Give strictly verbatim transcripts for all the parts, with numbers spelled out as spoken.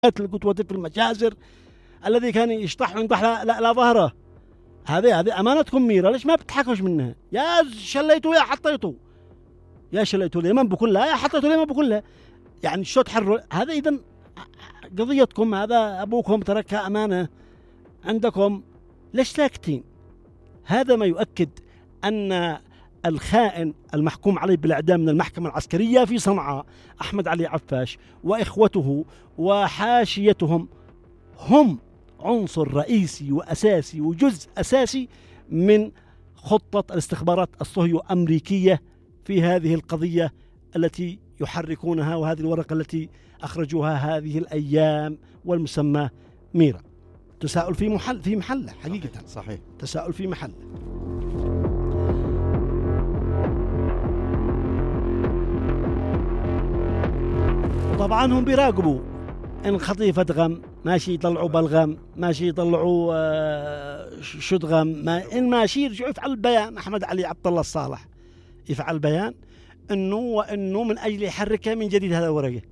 القطوة في المجازر الذي كان يشطح وينطح لا, لا, لا ظهره. هذه هذه أمانتكم ميرة، ليش ما بتحكوش منها؟ يا شليتوا يا حطيتوا، يا شليتوا اليمن بكلها يا حطيتوا اليمن بكلها، يعني شو تحروا هذا؟ إذن قضيتكم، هذا أبوكم تركها أمانة عندكم، ليش ساكتين؟ هذا ما يؤكد أن الخائن المحكوم عليه بالإعدام من المحكمة العسكرية في صنعاء أحمد علي عفاش وإخوته وحاشيتهم هم عنصر رئيسي وأساسي وجزء أساسي من خطة الاستخبارات الصهيو أمريكية في هذه القضية التي يحركونها، وهذه الورقة التي أخرجوها هذه الأيام والمسمى ميرا. تساؤل في محل في محله حقيقة. صحيح, صحيح. تساؤل في محله. طبعا هم بيراقبوا إن خطيفة غم ماشي يطلعوا بلغم، ماشي يطلعوا آه شدغم، ما إن ماشي يرجعوا يفعل بيان. أحمد علي عبد الله الصالح يفعل بيان إنه وإنه من أجل يحركها من جديد هذا الورقة.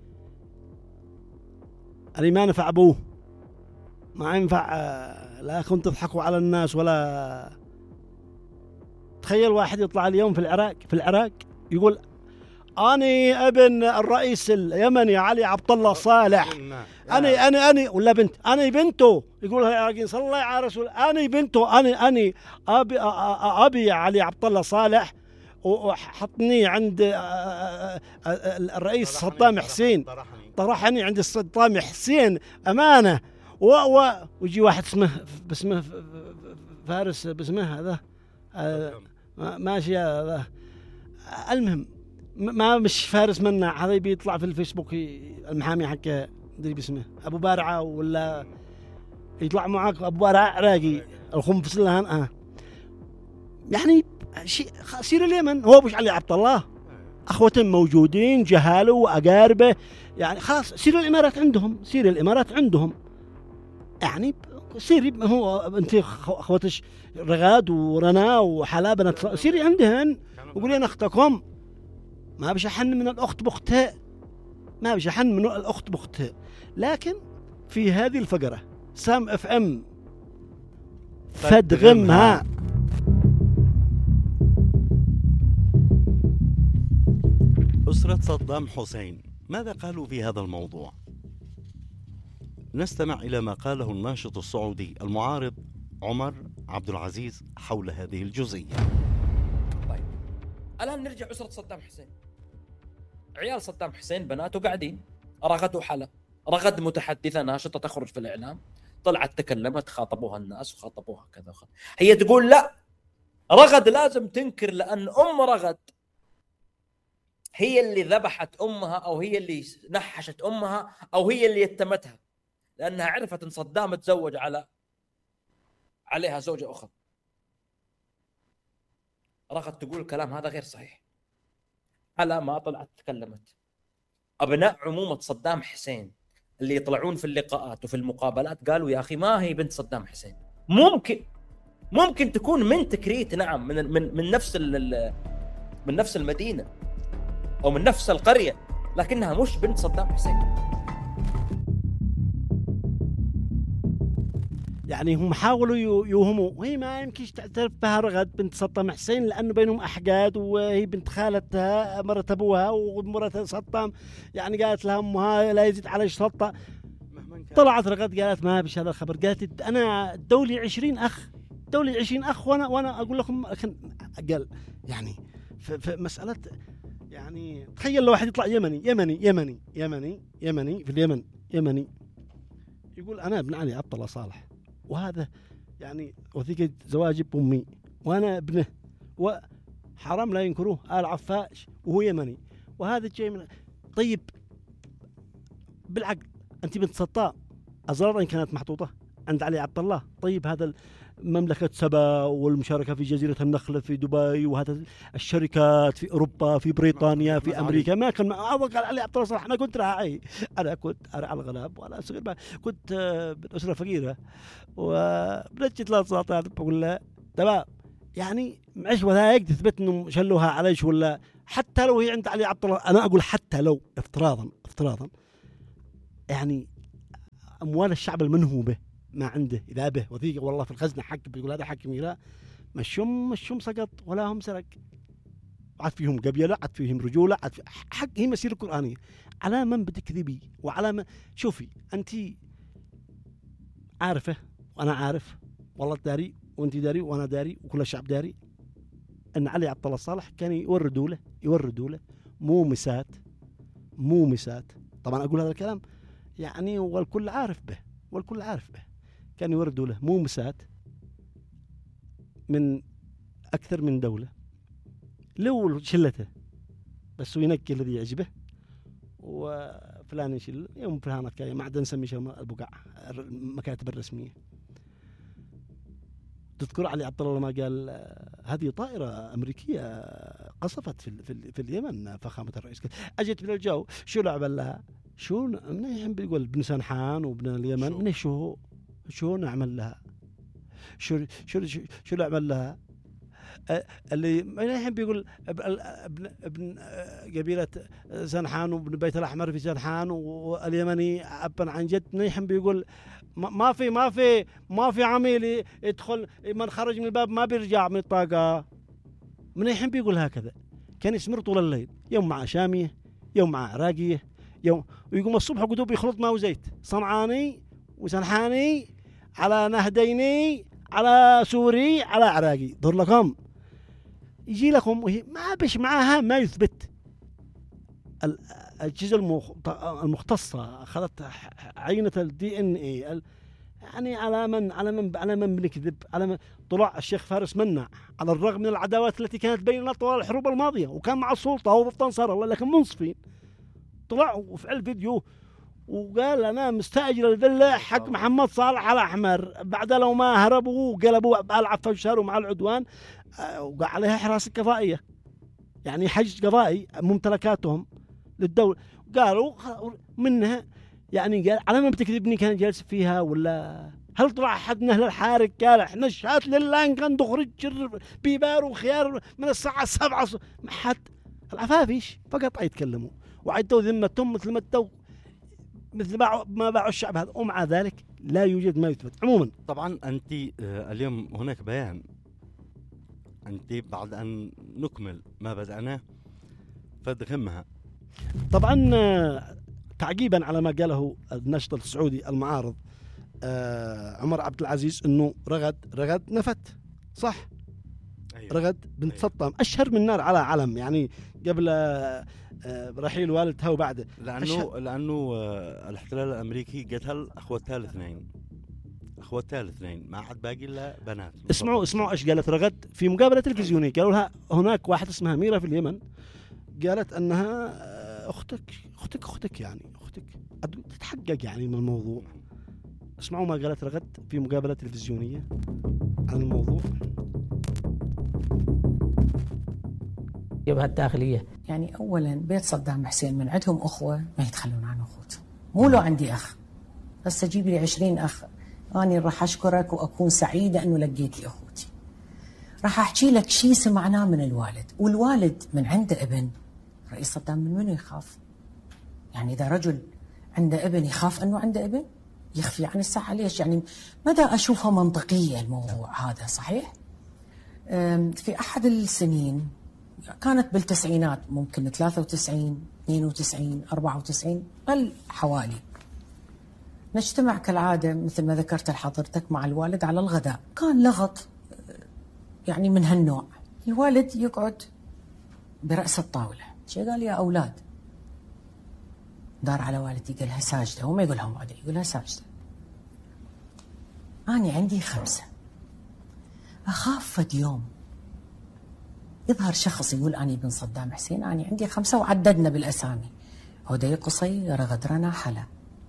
اللي ما نفع أبوه ما ينفع، آه لا كنت تضحكوا على الناس ولا. تخيل واحد يطلع اليوم في العراق في العراق يقول أنا ابن الرئيس اليمني علي عبد الله صالح، أنا أنا أنا ولا بنت أنا بنته، يقول العراقيين صلى الله على رسول أنا بنته، أنا أنا أبي أبي علي عبد الله صالح وحطني عند الرئيس صدام حسين، طرحني عند صدام حسين أمانة. و ويجي واحد اسمه باسمه فارس باسمه هذا ماشي هذا، المهم ما مش فارس منع، هذا بيطلع في الفيسبوك المحامي حقه مدري باسمه ابو بارعه ولا يطلع معك ابو بارعه عراقي الخنفس لهن اه يعني شيء. سير اليمن هو ابو علي عبد الله، اخوته موجودين جهاله واقاربه، يعني خلاص سير الامارات عندهم، سير الامارات عندهم يعني سيري هو انت اخوتش رغاد ورنا وحلابه سيري عندهن وقولي انا اختكم. ما بش أحن من الأخت بأختها، ما بش أحن من الأخت بأختها. لكن في هذه الفقرة سام اف ام فدغمها. أسرة صدام حسين ماذا قالوا في هذا الموضوع؟ نستمع إلى ما قاله الناشط السعودي المعارض عمر عبد العزيز حول هذه الجزئية. طيب الآن نرجع أسرة صدام حسين. عيال صدام حسين بناته قاعدين، رغد وحلا، رغد متحدثة ناشطة تخرج في الإعلام، طلعت تكلمت خاطبوها الناس وخاطبوها كذا وخ... هي تقول لا رغد لازم تنكر لأن أم رغد هي اللي ذبحت أمها أو هي اللي نحشت أمها أو هي اللي يتمتها، لأنها عرفت أن صدام تزوج على عليها زوجة أخرى. رغد تقول الكلام هذا غير صحيح. على ما طلعت تكلمت أبناء عمومة صدام حسين اللي يطلعون في اللقاءات وفي المقابلات قالوا يا أخي ما هي بنت صدام حسين، ممكن ممكن تكون من تكريت، نعم، من من من نفس من نفس المدينة أو من نفس القرية، لكنها مش بنت صدام حسين. يعني هم حاولوا يوهموا وهي ما يمكنش تعترف بها رغد بنت صدام حسين لأنه بينهم أحقاد، وهي بنت خالتها مرت أبوها ومرت صدام، يعني قالت لها أمها لا يزيد علي شطة. طلعت رغد قالت ما بش هذا الخبر، قالت أنا دولي عشرين أخ، دولي عشرين أخ وأنا وأنا أقول لكم أقل. يعني في مسألة، يعني تخيل لو واحد يطلع يمني يمني يمني يمني يمني في اليمن يمني يقول أنا ابن علي عبد الله صالح، وهذا يعني وثيقة زواجي بأمي وأنا ابنه، وحرام لا ينكروه آل عفاش وهو يمني، وهذا جاي من. طيب بالعقل أنت بنت سطاء أزرار إن كانت محطوطة عند علي عبد الله. طيب هذا مملكة سبا والمشاركة في جزيرة النخل في دبي، وهذا الشركات في أوروبا في بريطانيا في أمريكا ما كان أعوق علي عبد الله صالح. أنا كنت راعي، أنا كنت أرعى الغنم وأنا صغير، كنت بالأسرة فقيرة وبنجي ثلاث ساعات بقول له تمام. يعني معش وثائق تثبت إنه شلوها عليش، ولا حتى لو هي عند علي عبد الله، أنا أقول حتى لو افتراضا افتراضا يعني أموال الشعب المنهوبة ما عنده، إذا به وثيقة والله في الخزنة حق بيقول هذا حق ميراث، مشهم مشهم سقط ولا هم سرق. عاد فيهم قبيلة، عاد فيهم رجولة، عاد في حق. هي مسيرة قرآنية. على من بتكذبي وعلى من؟ شوفي أنت عارفة وأنا عارف والله داري وأنت داري وأنا داري وكل الشعب داري أن علي عبد الله صالح كان يوردوا له يوردوا له مومسات مومسات. طبعا أقول هذا الكلام يعني والكل عارف به والكل عارف به. كان يوردوا له مومسات من أكثر من دولة لو شلته بس وينقي الذي يعجبه، وفلان يشيل يوم فلان كاي ما عاد نسمي شيء البقع المكاتب الرسمية. تذكر علي عبد الله ما قال هذه طائرة أمريكية قصفت في في, في اليمن، فخامة الرئيس أجت من الجو شو لعب لها شو من يحب بيقول ابن سنحان وابن اليمن من شو شو نعمل لها شو شو شو, شو نعمل لها اللي ما يحب يقول ابن ابن قبيلة سنحان وابن بيت الأحمر في سنحان واليمني أبا عن جد ما يحب يقول ما في ما في ما في عميل يدخل من خرج من الباب ما بيرجع من الطاقة. من يحب يقول هكذا. كان يسمر طول الليل، يوم مع شامية يوم مع عراقية يوم، ويقوم الصبح قدوب يخلط ماء وزيت، صنعاني وسنحاني على نهديني على سوري على عراقي. دور لكم يجي لكم وهي ما بش معاها ما يثبت. الأجهزة المختصة أخذت عينة الدي إن إيه يعني على من على من على من بنكذب على من. طلع الشيخ فارس منع على الرغم من العداوات التي كانت بيننا طوال الحروب الماضية وكان مع السلطة وضد أنصار الله لكن منصفين. طلع وفعل فيديو وقال أنا مستأجر الفيلا حق محمد صالح على أحمر بعد لو ما هربوا وقلبوا بالعفة وشاروا مع العدوان وقع عليها حراسة قضائية يعني حجز قضائي ممتلكاتهم للدولة. قالوا منها يعني قال على ما بتكذبني كان جالس فيها ولا هل طلع أحد من أهل الحارق قال احنا نشهد لله إن كان تخرج بيبار وخيار من الساعة السابعة ما حد. العفافيش فقط يتكلموا وعدوا ذمتهم مثل ما تو مثل ما باعوا الشعب هذا، ومع ذلك لا يوجد ما يثبت. عموما طبعا أنت اليوم هناك بيان أنت بعد أن نكمل ما بدأناه فادغمها. طبعا تعقيبا على ما قاله الناشط السعودي المعارض عمر عبد العزيز انه رغد رغد نفت صح. أيوة. رغد بنت أيوة. سطام اشهر من نار على علم يعني قبل رحيل والدها وبعده، لانه أشهر. لانه الاحتلال الامريكي قتل اخوتها الاثنين اخوتها الاثنين ما عاد باقي الا بنات. اسمعوا اسمعوا ايش قالت رغد في مقابله تلفزيونيه. قالوا لها هناك واحده اسمها ميرا في اليمن قالت انها اختك اختك اختك يعني اختك تتحقق يعني من الموضوع. اسمعوا ما قالت رغد في مقابله تلفزيونيه عن الموضوع. جبهة الداخلية يعني أولا بيت صدام حسين من عندهم أخوة ما يتخلون عن أخوتهم. مو لو عندي أخ بس تجيب لي عشرين أخ أنا راح أشكرك وأكون سعيدة أنه لقيت لي أخوتي. راح أحكي لك شيء سمعناه من الوالد، والوالد من عنده ابن رئيس صدام من منه يخاف؟ يعني إذا رجل عنده ابن يخاف أنه عنده ابن يخفي عن الساحة ليش؟ يعني مدى أشوفها منطقية الموضوع هذا صحيح؟ في أحد السنين كانت بالتسعينات ممكن ثلاثة وتسعين اثنين وتسعين أربعة وتسعين قل حوالي نجتمع كالعادة مثل ما ذكرت لحضرتك مع الوالد على الغداء. كان لغط يعني من هالنوع. الوالد يقعد برأس الطاولة شيء قال يا أولاد دار على والدي قالها ساجدة وما يقولها معدة يقولها ساجدة. أنا عندي خمسة أخاف فد يوم يظهر شخص يقول أنا بن صدام حسين أنا عندي خمسة وعددنا بالأسامي هدي قصي رغد رنا حلا.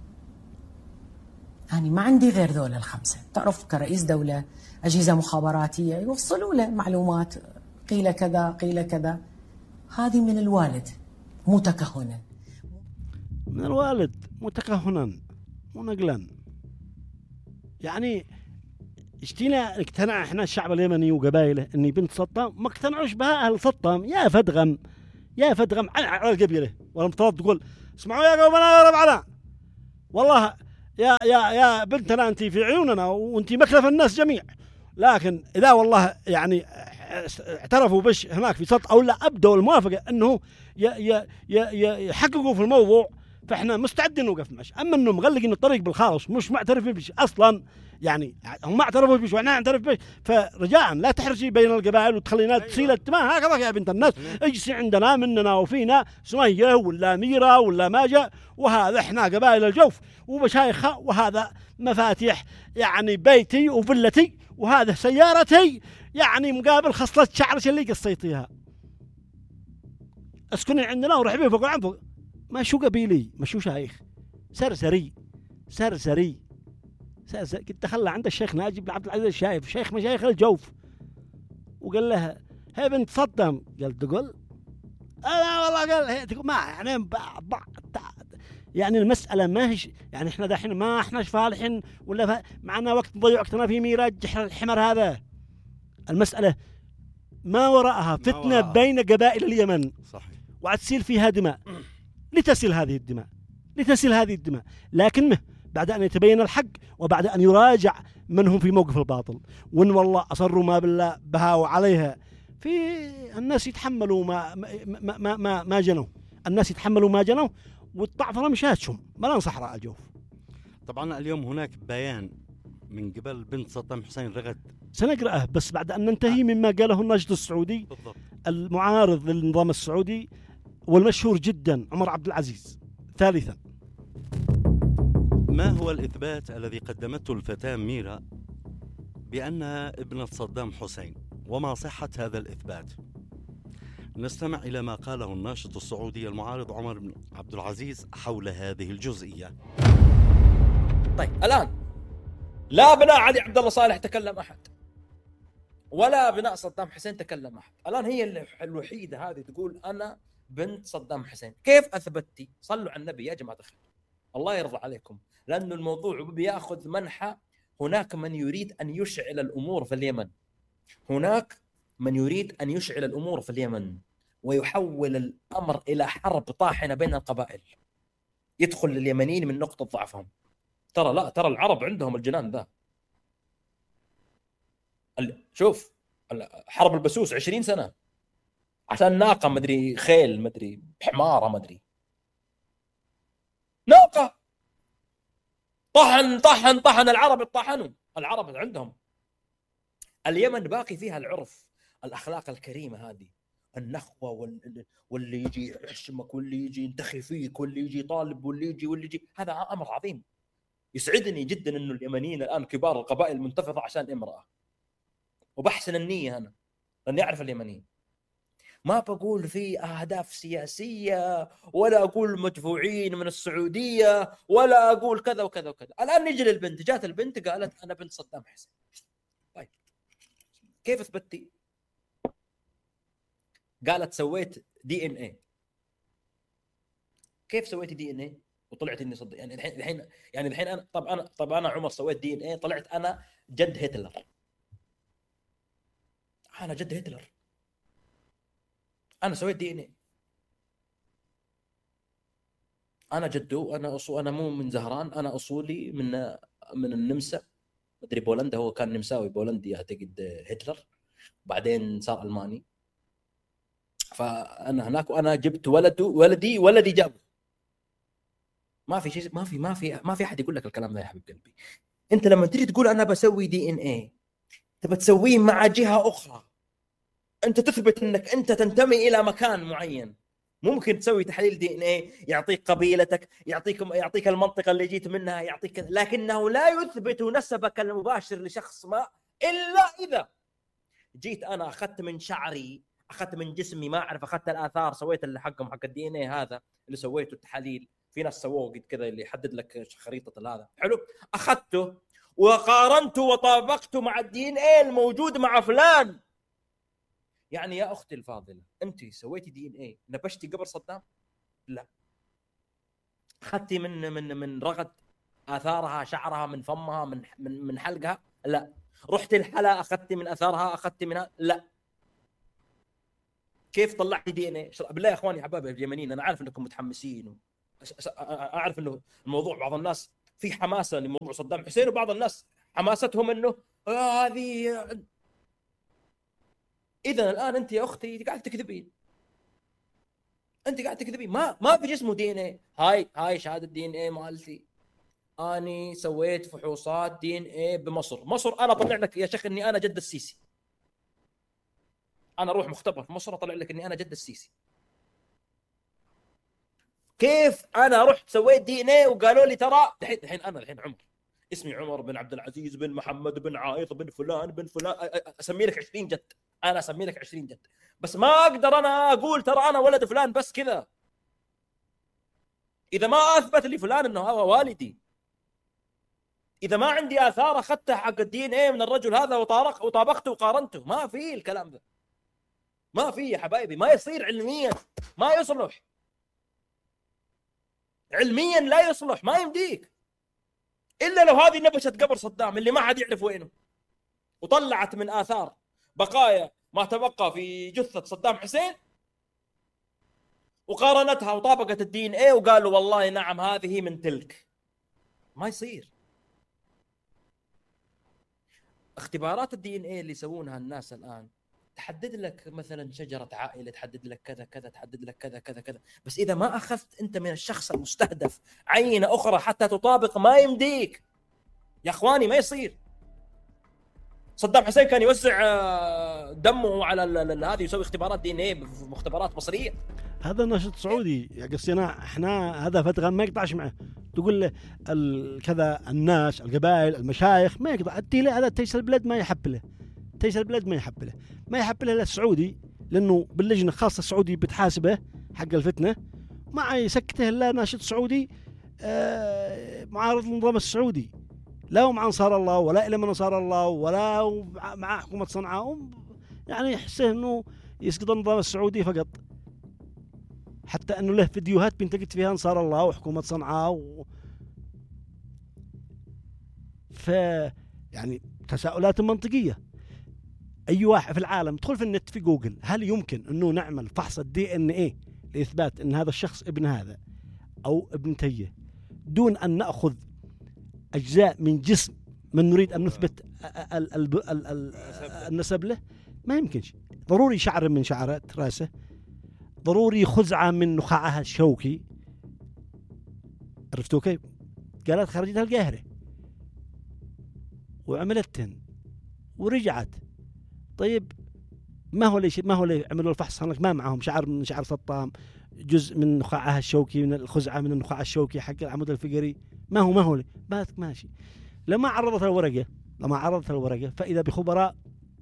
أنا ما عندي غير ذول الخمسة. تعرف كرئيس دولة أجهزة مخابراتية يوصلوا له معلومات قيل كذا قيل كذا. هذه من الوالد متكهنا من الوالد متكهنا ونقلا يعني اشتينا اقتنع احنا الشعب اليمني وقبائله اني بنت سطام ما اقتنعوش بها اهل سطام. يا فدغم يا فدغم على القبيله ولا مفترض تقول اسمعوا يا قومنا يا ربعنا والله يا يا يا بنتنا انت في عيوننا وانت مكلف الناس جميع، لكن اذا والله يعني اعترفوا بش هناك في سطح او لا ابدوا الموافقه انه يحققوا في الموضوع، فاحنا مستعدين نوقف معش. اما انهم مغلقين الطريق بالخالص مش معترفين بش اصلا، يعني هم ما اعترفوا بش واحنا نعترف بش، فرجاء لا تحرجي بين القبائل وتخلينا تسيل الدماء هكذا يا بنت الناس. اجلسي عندنا مننا وفينا سميه ولا ميرا ولا ماجا، وهذا احنا قبائل الجوف ومشايخها، وهذا مفاتيح يعني بيتي وفلتي، وهذا سيارتي يعني مقابل خصلة شعرك اللي قصيتيها. اسكني عندنا ورحبي فوق عن فوق. ما شو قبيلي ما شو شايخ، سرسري سرسري سرسري. كنت دخل عند الشيخ ناجي بن عبد العزيز الشايف شيخ مشايخ الجوف، وقال لها هي بنت صدام، قال تقول انا والله قال هي تقول ما يعني بعض يعني المسألة ما هيش يعني احنا دحين ما احنا فالحين ولا معنا وقت نضيع وقتنا في ميراج جحر الحمر هذا. المسألة ما وراءها فتنة ما وراءها. بين قبائل اليمن صحيح، وعتسيل فيها دماء، لتسل هذه الدماء لتسل هذه الدماء لكن بعد أن يتبين الحق وبعد أن يراجع من هم في موقف الباطل. وإن والله أصروا ما بالله بها وعليها، في الناس يتحملوا ما ما ما ما, ما جنوا، الناس يتحملوا ما جنوا، والطعفرة مشاتشهم ملان صحراء الجوف. طبعا اليوم هناك بيان من قبل بنت صدام حسين رغد سنقرأه بس بعد أن ننتهي مما قاله الناشط السعودي بالضبط. المعارض للنظام السعودي والمشهور جدا عمر عبد العزيز. ثالثا، ما هو الإثبات الذي قدمته الفتاة ميرا بأنها ابنة صدام حسين، وما صحة هذا الإثبات؟ نستمع إلى ما قاله الناشط السعودي المعارض عمر بن عبد العزيز حول هذه الجزئية. طيب الآن لا بناء علي عبد الله صالح تكلم أحد، ولا بناء صدام حسين تكلم أحد. الآن هي الوحيدة هذه تقول أنا بنت صدام حسين. كيف أثبتي؟ صلوا على النبي يا جماعة الخير، الله يرضى عليكم، لأن الموضوع بيأخذ منحى. هناك من يريد أن يشعل الأمور في اليمن، هناك من يريد أن يشعل الأمور في اليمن ويحول الأمر إلى حرب طاحنة بين القبائل، يدخل اليمنيين من نقطة ضعفهم. ترى لا، ترى العرب عندهم الجنان ذا. شوف حرب البسوس عشرين سنة عشان ناقة مدري خيل مدري حمارة مدري ناقة، طحن طحن طحن العرب يطحنوا. العرب عندهم اليمن باقي فيها العرف، الأخلاق الكريمة هذه، النخوة وال... واللي يجي يحشمك واللي يجي ينتخي فيك واللي يجي يطالب واللي يجي واللي يجي. هذا أمر عظيم. يسعدني جدا إنه اليمنيين الآن كبار القبائل المنتفضة عشان امرأة، وبحسن النية أنا لأني أعرف اليمنيين. ما بقول في أهداف سياسية ولا أقول مدفوعين من السعودية ولا أقول كذا وكذا وكذا. الآن نجي للبنت، جات البنت قالت أنا بنت صدام حسين. طيب كيف اثبتي؟ قالت سويت دي ان اي. كيف سويتي دي ان اي وطلعت اني صدق؟ يعني الحين الحين يعني الحين انا طب انا طب انا عمر سويت دي ان اي طلعت انا جد هتلر. انا جد هتلر، انا سويت دي ان اي، انا جدو، انا اصول، انا مو من زهران، انا اصولي من من النمسا مدري بولندا. هو كان نمساوي بولندي اعتقد هتلر، بعدين صار الماني. فانا هناك وانا جبت ولده ولدي ولدي جابه. ما في شيء، ما في ما في ما في احد يقول لك الكلام ده يا حبيب قلبي. انت لما تيجي تقول انا بسوي دي ان اي تبى تسويه مع جهه اخرى، انت تثبت انك انت تنتمي الى مكان معين. ممكن تسوي تحليل دي ان اي يعطيك قبيلتك، يعطيك يعطيك المنطقه اللي جيت منها، يعطيك، لكنه لا يثبت نسبك المباشر لشخص ما الا اذا جيت انا اخذت من شعري، اخذت من جسمي، ما اعرف، اخذت الاثار، سويت اللي حقهم حق الدي ان اي هذا اللي سويته التحاليل. في ناس سووه قد كذا اللي يحدد لك خريطه هذا، حلو، اخذته وقارنته وطابقته مع الدي ان اي الموجود مع فلان. يعني يا اختي الفاضله، انت سويتي دي ان اي نبشتي قبر صدام؟ لا. اخذتي من من من رغد اثارها، شعرها، من فمها، من من من حلقها؟ لا. رحتي الحلا اخذتي من اثارها، اخذتي منها؟ لا. كيف طلعتي دي ان اي؟ بالله يا اخواني حبايبي اليمنيين، انا عارف انكم متحمسين و... اعرف انه الموضوع بعض الناس في حماسه لموضوع صدام حسين، وبعض الناس حماستهم انه آه هذه. اذا الان انت يا اختي قاعده تكذبين، انت قاعده تكذبين. ما ما في جسمه دي ان اي. هاي هاي شهاده دي ان اي مالتي، اني سويت فحوصات دي ان اي بمصر. مصر انا اطلع لك يا شيخ اني انا جد السيسي. انا اروح مختبر في مصر اطلع لك اني انا جد السيسي. كيف انا رحت سويت دي ان اي وقالوا لي ترى الحين الحين انا الحين عمر، اسمي عمر بن عبد العزيز بن محمد بن عايض بن فلان بن فلان، اسمي لك عشرين جد، انا اسمي لك عشرين جد، بس ما اقدر انا اقول ترى انا ولد فلان بس كذا اذا ما اثبت لي فلان انه هو والدي. اذا ما عندي اثار اخذتها حق الدي ان اي من الرجل هذا وطارق وطابقته وقارنته. ما في الكلام ذا، ما في يا حبايبي، ما يصير علميا، ما يصلح علميا، لا يصلح، ما يمديك الا لو هذه نبشت قبر صدام اللي ما حد يعرف وينه وطلعت من اثار بقايا ما تبقى في جثه صدام حسين وقارنتها وطابقت الدي ان اي وقالوا والله نعم هذه من تلك. ما يصير. اختبارات الدي ان اي اللي يسوونها الناس الان تحدد لك مثلا شجره عائله، تحدد لك كذا كذا، تحدد لك كذا كذا كذا، بس اذا ما اخذت انت من الشخص المستهدف عينه اخرى حتى تطابق ما يمديك يا اخواني، ما يصير. صدام حسين كان يوزع دمه على هذه، يسوي اختبارات دي ان اي في مختبرات مصريه. هذا ناشط سعودي يا قصينا احنا، هذا فتغى ما يقطعش معه. تقول له كذا الناس القبائل المشايخ ما يقطع التيله، هذا تيس البلد ما يحب له، تيس البلد ما يحب له ما يحب له السعودي، لانه باللجنه خاصه السعودي بتحاسبه حق الفتنه، ما يسكته الا ناشط سعودي آه معارض للنظام السعودي، لا مع انصار الله ولا الى من انصار الله ولا مع حكومه صنعاء، يعني يحسه انه يسقط النظام السعودي فقط. حتى انه له فيديوهات بينتقد فيها انصار الله وحكومه صنعاء و... ف يعني تساؤلات منطقيه. اي واحد في العالم ادخل في النت في جوجل، هل يمكن انه نعمل فحص الدي ان ايه لاثبات ان هذا الشخص ابن هذا او ابن تيه دون ان ناخذ اجزاء من جسم من نريد ان نثبت ال ال ال ال النسب له؟ ما يمكنش. ضروري شعر من شعرات راسه، ضروري خزعه من نخاعها الشوكي، عرفتوا كيف؟ قالت خرجتها القاهره وعملتهن ورجعت. طيب ما هو ليش ما هو اللي عملوا الفحص هناك ما معهم شعر من شعر صدام، جزء من نخاعها الشوكي، من الخزعه من النخاع الشوكي حق العمود الفقري، ما هو ما هو باتك ماشي. لما عرضت الورقه لما عرضت الورقه فاذا بخبراء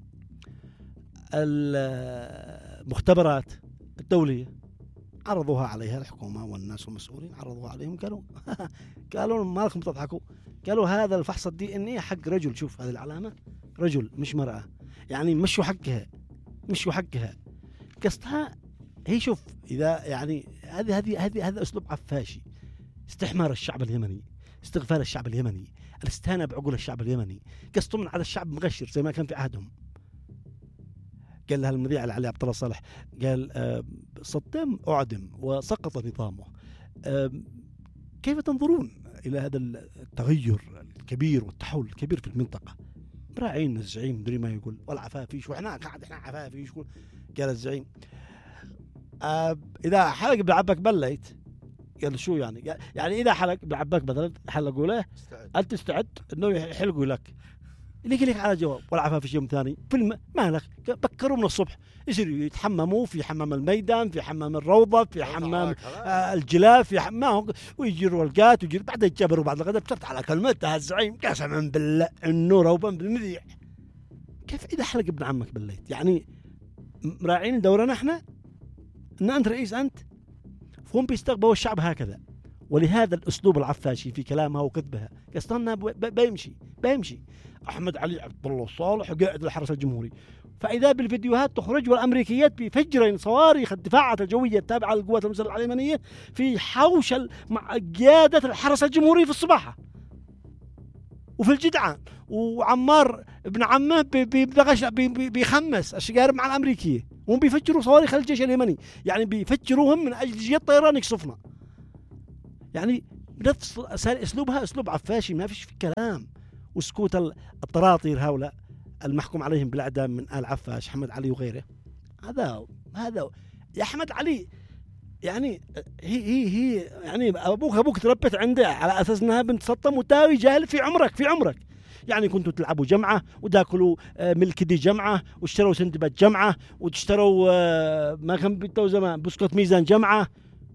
المختبرات الدوليه عرضوها عليها الحكومه والناس المسؤولين، عرضوها عليهم قالوا قالوا ما لكم تضحكوا، قالوا هذا الفحص الدي ان اي حق رجل، شوف هذه العلامه رجل مش مرأة، يعني مشوا حقها مشوا حقها قصدها هي. شوف اذا يعني هذه هذه هذه هذا اسلوب عفاشي، استحمار الشعب اليمني، استغفال الشعب اليمني، الاستهانة بعقول الشعب اليمني، قصدهم على الشعب مغشر زي ما كان في عهدهم. قال لها المذيع علي عبد الله صالح، قال آه صدام أعدم وسقط نظامه، آه كيف تنظرون إلى هذا التغير الكبير والتحول الكبير في المنطقة؟ راعين الزعيم مدري ما يقول والعفافيش، وإحنا قاعد إحنا عفافيش. قال الزعيم آه إذا حلق بعبك بليت، قال شو يعني؟ يعني إذا حلق بعبك بدل حلقوا له أنت تستعد إنه يحلقوا لك. اللي يقول لك على جواب والعفافيش يوم ثاني فيلم مالك، بكروا من الصبح يصيروا يتحمموا في حمام الميدان، في حمام الروضة، في حمام آه الجلاف، في حمام ويجروا القات ويجروا بعد يتجبروا بعد الغداء. بترت على كلمتها الزعيم قسما بالله إنه روبا بالمذيع. كيف إذا حلق ابن عمك بالليت؟ يعني مراعين دورنا إحنا إن أنت رئيس أنت، فهم بيستقبلوا الشعب هكذا. ولهذا الأسلوب العفاشي في كلامها وكذبها قصدنا بيمشي بيمشي. أحمد علي عبد الله صالح قائد الحرس الجمهوري، فإذا بالفيديوهات تخرج والأمريكيات بفجرين صواريخ الدفاعات الجوية التابعة للقوات المسلحة اليمنية في حوش مع قيادة الحرس الجمهوري في الصباحة وفي الجدعان، وعمار ابن عمه بيخمس الشقارب مع الأمريكية، وهم بيفجروا صواريخ الجيش اليمني، يعني بيفجروهم من أجل جيت طيران يقصفنا. يعني بنفس اسلوبها اسلوب عفاشي، ما فيش في كلام. وسكوت الطراطير هؤلاء المحكوم عليهم بالاعدام من آل عفاش، أحمد علي وغيره. هذا هذا يا أحمد علي يعني هي هي هي يعني ابوك ابوك تربت عنده على اساس انها بنت سطم وتاوي جاهل في عمرك في عمرك يعني كنتوا تلعبوا جمعه وتاكلوا ملك دي جمعه واشتروا سندبات جمعه وتشتروا ما كان بيتو زمان بسكوت ميزان جمعه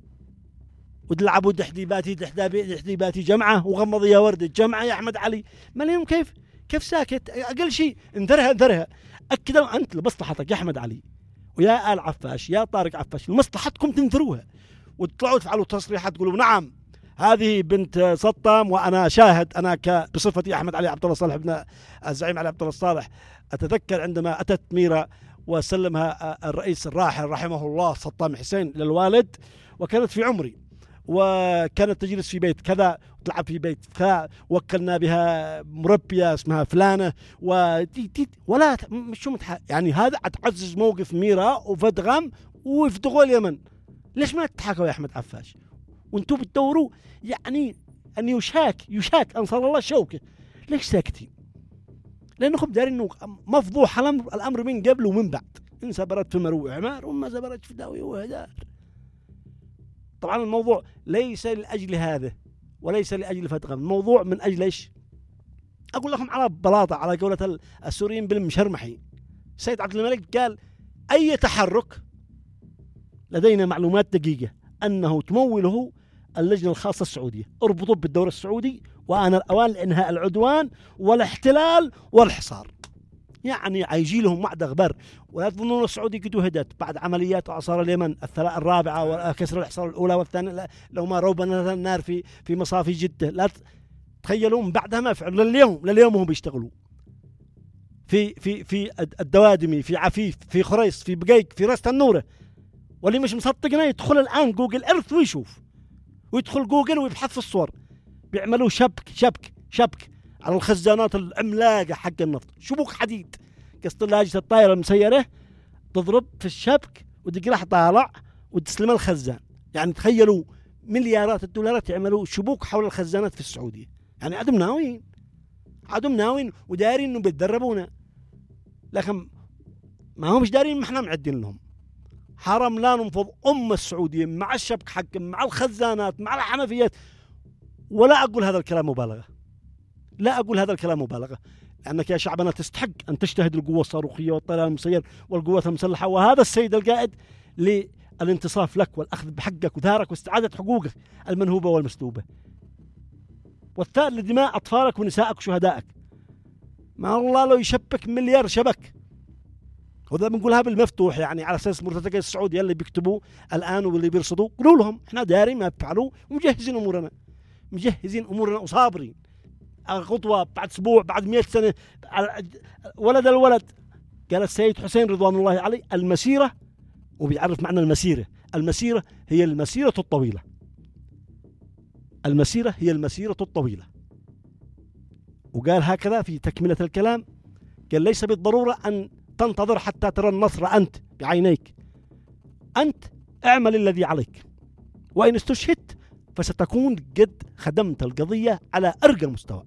وتلعبوا دحديباتي دحديباتي جمعه وغمض يا ورد جمعه يا احمد علي. ما اليوم كيف كيف ساكت؟ اقل شيء انذرها انذرها اكد انت لمصلحتك يا احمد علي ويا آل عفاش يا طارق عفاش لمصلحتكم تنذروها وتطلعوا تفعلوا تصريحات تقولوا نعم هذه بنت سطام وانا شاهد انا بصفتي احمد علي عبد الله صالح ابن الزعيم علي عبد الله صالح اتذكر عندما اتت ميرا وسلمها الرئيس الراحل رحمه الله سطام حسين للوالد وكانت في عمري وكانت تجلس في بيت كذا وتلعب في بيت كذا وكلنا بها مربية اسمها فلانة ولا شو متح... يعني هذا تعزز موقف ميرا وفدغم ويفدغوا اليمن. ليش ما تتحاكوا يا أحمد عفاش وانتم بتدوروا يعني أن يشاك يشاك أنصار الله شوكة؟ ليش ساكتين؟ لأنكم دارين إنه مفضوح الأمر من قبل ومن بعد. إن سبرت في مروع عمار وما سبرت في داوي وهدار. طبعا الموضوع ليس لأجل هذا وليس لأجل فتغم، الموضوع من أجل إيش؟ أقول لكم على بلاطة على قولة السوريين بالمشرمحي. السيد عبد الملك قال أي تحرك لدينا معلومات دقيقة أنه تموله اللجنة الخاصة السعودية، اربطوا بالدور السعودي وأنا الأوان لإنهاء العدوان والاحتلال والحصار. يعني عيجي لهم وعد غبر. ولا تظنون السعودي قد هدت بعد عمليات اعصار اليمن الثلاث الرابعه وكسر الاحصار الاولى والثانيه لو ما روبنا النار في في مصافي جده. لا تخيلوا من بعدها ما فعلوا لليوم لليوم هم بيشتغلوا في في في الدوادمي في عفيف في خريص في بقيق في راس تنوره. واللي مش مصدقنا يدخل الان جوجل ايرث ويشوف ويدخل جوجل ويبحث في الصور. بيعملوا شبك شبك شبك على الخزانات العملاقة حق النفط، شبوك حديد قصد لاجة الطائرة المسيرة تضرب في الشبك وتقرح طالع وتسلم الخزان. يعني تخيلوا مليارات الدولارات يعملوا شبوك حول الخزانات في السعودية. يعني عدم ناويين عدم ناويين ودارين انه بيتدربونا، لكن ما هم مش دارين ما احنا معدين لهم. حرام لا ننفض أم السعودية مع الشبك حق مع الخزانات مع الحنفيات. ولا أقول هذا الكلام مبالغة، لا أقول هذا الكلام مبالغة، لأنك يا شعبنا تستحق أن تجتهد القوة الصاروخية والطيران المسير والقوات المسلحة. وهذا السيد القائد للانتصاف لك والأخذ بحقك وثارك واستعادة حقوقك المنهوبة والمسلوبة والثار لدماء أطفالك ونسائك وشهدائك. ما الله لو يشبك مليار شبك. وذا بنقولها بالمفتوح يعني على أساس مرتزقة السعودية اللي بيكتبوا الآن واللي بيرصدوا قولوا لهم إحنا دارين ما بفعلوا ومجهزين أمورنا مجهزين أمورنا وصابرين. خطوة بعد أسبوع بعد مئة سنة ولد الولد. قال السيد حسين رضوان الله عليه المسيرة وبيعرف معنى المسيرة. المسيرة هي المسيرة الطويلة. المسيرة هي المسيرة الطويلة. وقال هكذا في تكملة الكلام قال ليس بالضرورة أن تنتظر حتى ترى النصر أنت بعينيك. أنت اعمل الذي عليك وإن استشهدت فستكون قد خدمت القضية على أرقى المستوى.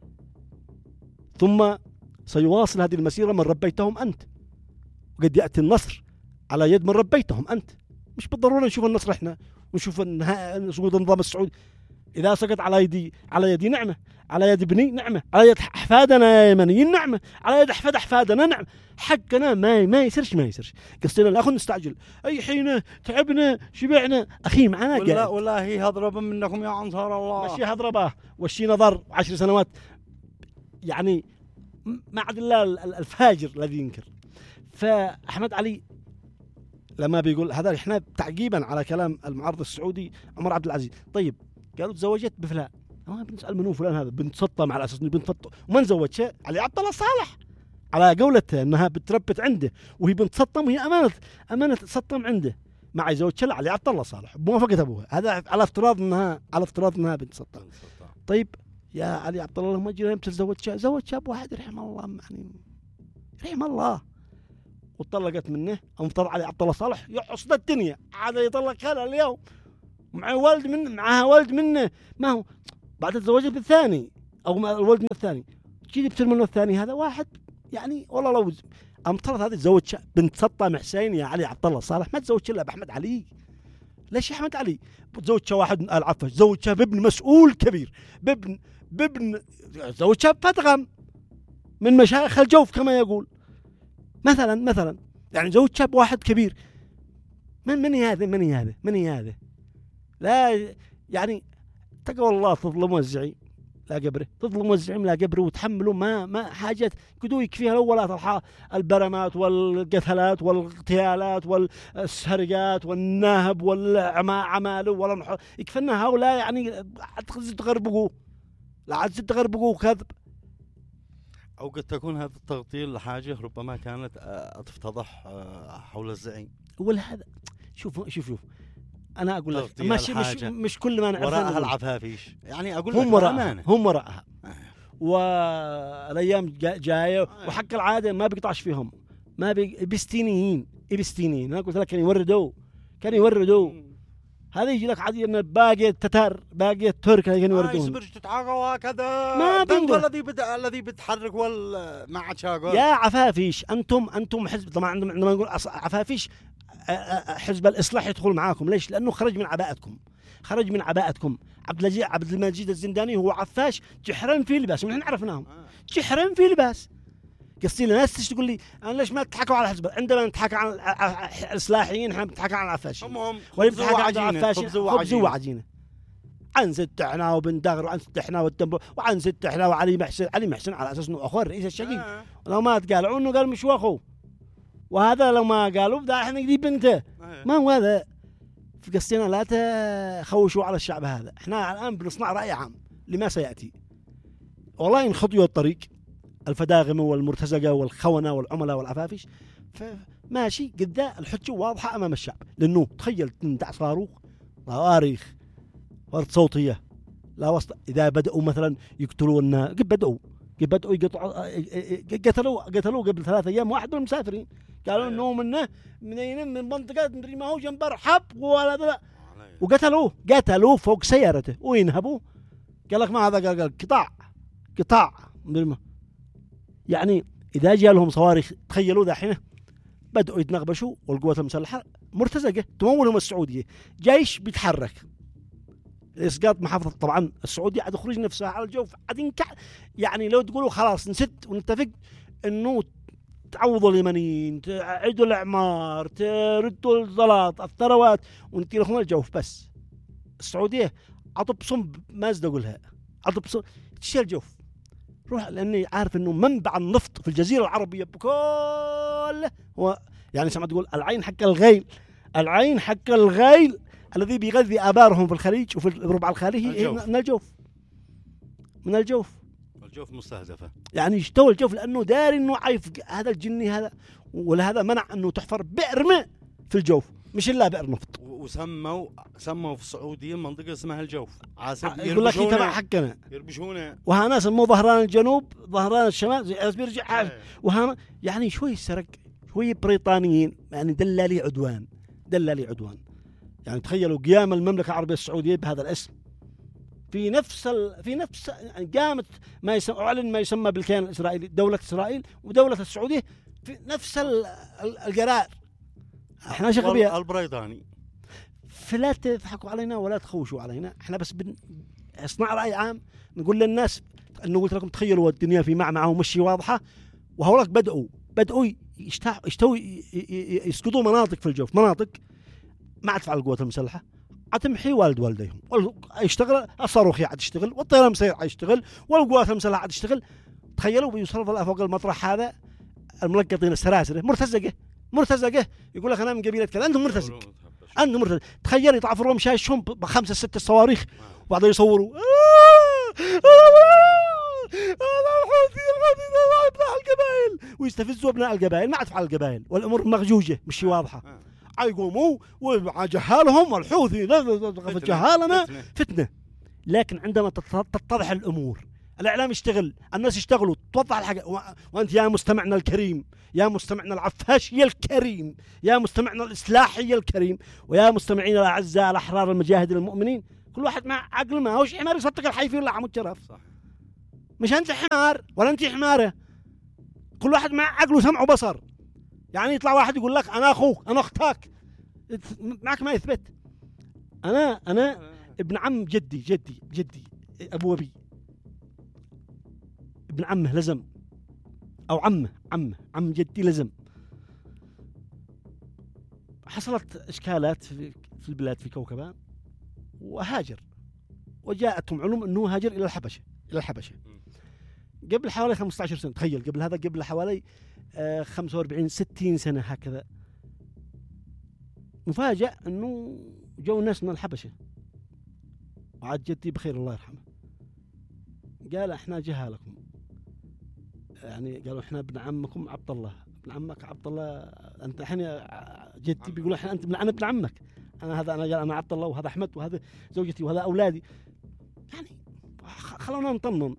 ثم سيواصل هذه المسيرة من ربيتهم أنت وقد يأتي النصر على يد من ربيتهم أنت. مش بالضرورة نشوف النصر إحنا ونشوف سقوط النظام السعودي. إذا سقط على يدي على يدي نعمة على يد ابني نعمة على يد أحفادنا يمنيين نعمة على يد أحفاد أحفادنا نعمة. حقنا ما ما يصيرش ما يصيرش قصدنا لا أخذ نستعجل أي حين تعبنا شبعنا أخي معنا ولا قاعد. والله هضرب منكم يا أنصار الله مشي هضربه والشي نظر عشر سنوات. يعني ما عاد الله الفاجر الذي ينكر. فأحمد علي لما بيقول هذا احنا تعقيبا على كلام المعارض السعودي عمر عبد العزيز. طيب قالوا تزوجت بفلان ما بنسأل منو فلان هذا بنت سطم على أساس إنه بنت سطم وما نزوجش علي عبد الله صالح على قولته إنها بتربت عنده وهي بنت سطم وهي أمانة أمانة سطم عنده ما يزوجش علي عبد الله صالح بموافقة أبوها. هذا على افتراض إنها على افتراض إنها بنت سطم. طيب يا علي عبد الله ما جرى يمتى تزوج شاب زوج شاب واحد رحم الله يعني رحم الله وطلقت منه أو طلع علي عبد الله صالح يحصد الدنيا عاد يطلق هذا اليوم مع ولد من معها ولد منه، ما هو بعد تزوجت بالثاني او مع الولد من الثاني تجي بترمي منه الثاني هذا واحد يعني والله لو امطرت هذه تزوج بنت سطام حسين يا علي عبد الله صالح ما تزوج الا باحمد علي. ليش احمد علي؟ تزوجها واحد من ال عفاش، تزوجها بابن مسؤول كبير، بابن بابن تزوجها بفتغم من مشايخ الجوف كما يقول مثلا مثلا يعني زوجها بواحد كبير. من من هذا من هذا من هذا لا يعني تقوى الله تظلم موزعي لا قبره، تظلم موزعين لا قبره وتحملوا ما ما حاجات كدو يكفيها الاولات البرمات والقتلات والاغتيالات والسرقات والنهب والعمال ولا يكفينا هؤلاء يعني عاد تغربقوا لا عاد تغربقوا كذب. أو قد تكون هذا التغطية لحاجة ربما كانت تفتضح حول الزعيم. ولهذا شوف شوف شوف أنا أقول لك مش مش مش كل ما نعرف وراءها العفافيش يعني أقول هم وراءها هم وراءها والأيام جاية وحق العادة ما بيقطعش فيهم ما بيستينيين بيستينيين. أنا قلت لك كانوا يوردوا كانوا يوردوا هذا يجي لك عادي ان باقي التتار باقي الترك كانوا يوردون. ما يصبرش تتعاقوا هكذا ما بينقل الذي بدا الذي بيتحرك وال ما عاد شاقر. يا عفافيش انتم انتم حزب طبعا عندما نقول عفافيش حزب الإصلاح يدخل معاكم. ليش؟ لأنه خرج من عباءتكم خرج من عباءتكم. عبد المجيد عبد المجيد الزنداني هو عفاش جحرا في لباس ونحن عرفناهم جحرا في لباس. قصدي الناس تيجي تقول لي انا ليش ما تضحكوا على الحزب؟ عندما نضحك على الاصلاحيين احنا بنضحك على العفاشين هم ويضحك على العفاشين خبز وعجينه. عن ست احنا وبن دغر وعن ست احنا والدنبو وعن ست احنا وعلي محسن علي محسن على اساس انه اخو الرئيس الشقيق آه. لو ما تقالوا انه قال مش اخوه وهذا لو ما قالوا ده احنا نجيب بنته آه. ما هو هذا في قصتنا. لا تخوشوا على الشعب هذا. احنا الان بنصنع راي عام لما سياتي. والله ان خطيوا الطريق الفداغم والمرتزقه والخونه والعملاء والعفافيش فماشي قدام الحجه واضحه امام الشعب. لانه تخيل تندع صاروخ صواريخ ورد صوتيه لا وسط. اذا بداوا مثلا يقتلوا الناس قد بداوا قد بداوا يقطعوا قتلوا قتلوا قبل ثلاثة ايام واحد من المسافرين قالوا انه منه منين من منطقه مدري ما هو جنب رحب ولا لا وقتلوه قتلوه فوق سيارته وينهبوه. قال لك ما هذا قال قطاع قطاع يعني إذا جاء لهم صواريخ تخيلوا ذحين بدأوا يتنغبشوا والقوات المسلحة مرتزقة تمولهم السعودية جيش بيتحرك إسقاط محافظة طبعا السعودية عاد تخرج نفسها على الجوف عاد ينكع. يعني لو تقولوا خلاص نسد ونتفق إنه تعوضوا اليمنيين تعيدوا الإعمار تردوا الزلاط الثروات ونتي لهم الجوف بس السعودية عطب صنب ما أزدقوا لها عطب صنب تشيل الجوف روح. لاني عارف انه منبع النفط في الجزيره العربيه بكل هو يعني سمعت تقول العين حق الغيل العين حق الغيل الذي بيغذي ابارهم في الخليج وفي الربع الخالي من الجوف من الجوف الجوف مستهدفه يعني يشتوى الجوف لانه داري انه عايف هذا الجني هذا ولهذا منع انه تحفر بئر ماء في الجوف مش الا بئر نفط. وسموا سموا في السعوديه منطقه اسمها الجوف عاسب يقول لك تبع حقنا يربشونه وهنا سموه ظهران الجنوب ظهران الشمال بيرجع وهنا يعني شوي سرق شوي بريطانيين يعني دلالي عدوان دلالي عدوان. يعني تخيلوا قيام المملكه العربيه السعوديه بهذا الاسم في نفس ال... في نفس يعني قامت ما يسمى اعلن ما يسمى بالكيان الاسرائيلي دوله اسرائيل ودوله السعوديه في نفس ال... القرار. احنا شغبيه البريطاني فلا تضحكوا علينا ولا تخوشوا علينا. احنا بس بنصنع راي عام نقول للناس انه قلت لكم تخيلوا الدنيا في معمعه ومشي واضحه وهؤلاء بدأوا بدأوا يشتوا يسقطوا مناطق في الجوف مناطق ما تفعل القوات المسلحه عتمحي والد والديهم يشتغل الصاروخ عاد يشتغل والطيران مسير عاد يشتغل والقوات المسلحه عاد تشتغل. تخيلوا بيوصلوا فوق المطرح هذا الملقطين السراسره مرتزقه مرتزقه يقول لك انا من قبيله كذا انتم مرتزق انتم مرتزق. تخيل يطعفوا لهم شاشهم بخمسه سته صواريخ وبعدين يصوروا هذا الحوثي الحوثي ابناء القبائل ويستفزوا ابناء القبائل ما تفعل القبائل والامور مغجوجه مش واضحه. يقوموا ومع جهالهم والحوثي جهالنا فتنه. لكن عندما تتضح الامور الإعلام يشتغل، الناس يشتغلوا، توضح الحاجة. و... وأنت يا مستمعنا الكريم، يا مستمعنا العفاشي الكريم، يا مستمعنا الإصلاحي الكريم، ويا مستمعين الأعزاء الأحرار المجاهدين المؤمنين، كل واحد مع عقل، ما هوش حمار يصدق الحيفي ولا عمود شرف. صح. مش أنت حمار ولا أنت حمارة، كل واحد مع عقله وسمع وبصر. يعني يطلع واحد يقول لك أنا أخوك أنا أختك، معك ما يثبت. أنا أنا ابن عم جدي جدي جدي أبو أبي، ابن عمه لزم، أو عمه عمه عم جدي لزم. حصلت إشكالات في البلاد في كوكبان، وهاجر، وجاءتهم علوم أنه هاجر إلى الحبشة إلى الحبشة قبل حوالي خمسة عشر سنة. تخيل قبل هذا، قبل حوالي خمسة وأربعين ستين سنة هكذا. مفاجأ أنه جو ناس من الحبشة، وعاد جدي بخير الله يرحمه قال احنا جهالكم، يعني قالوا احنا ابن عمكم عبد الله، ابن عمك عبد الله، انت الحين جدي بيقول احنا انت انا ابن عمك، انا هذا انا قال انا عبد الله، وهذا احمد، وهذا زوجتي، وهذا اولادي. يعني خلونا نطمن.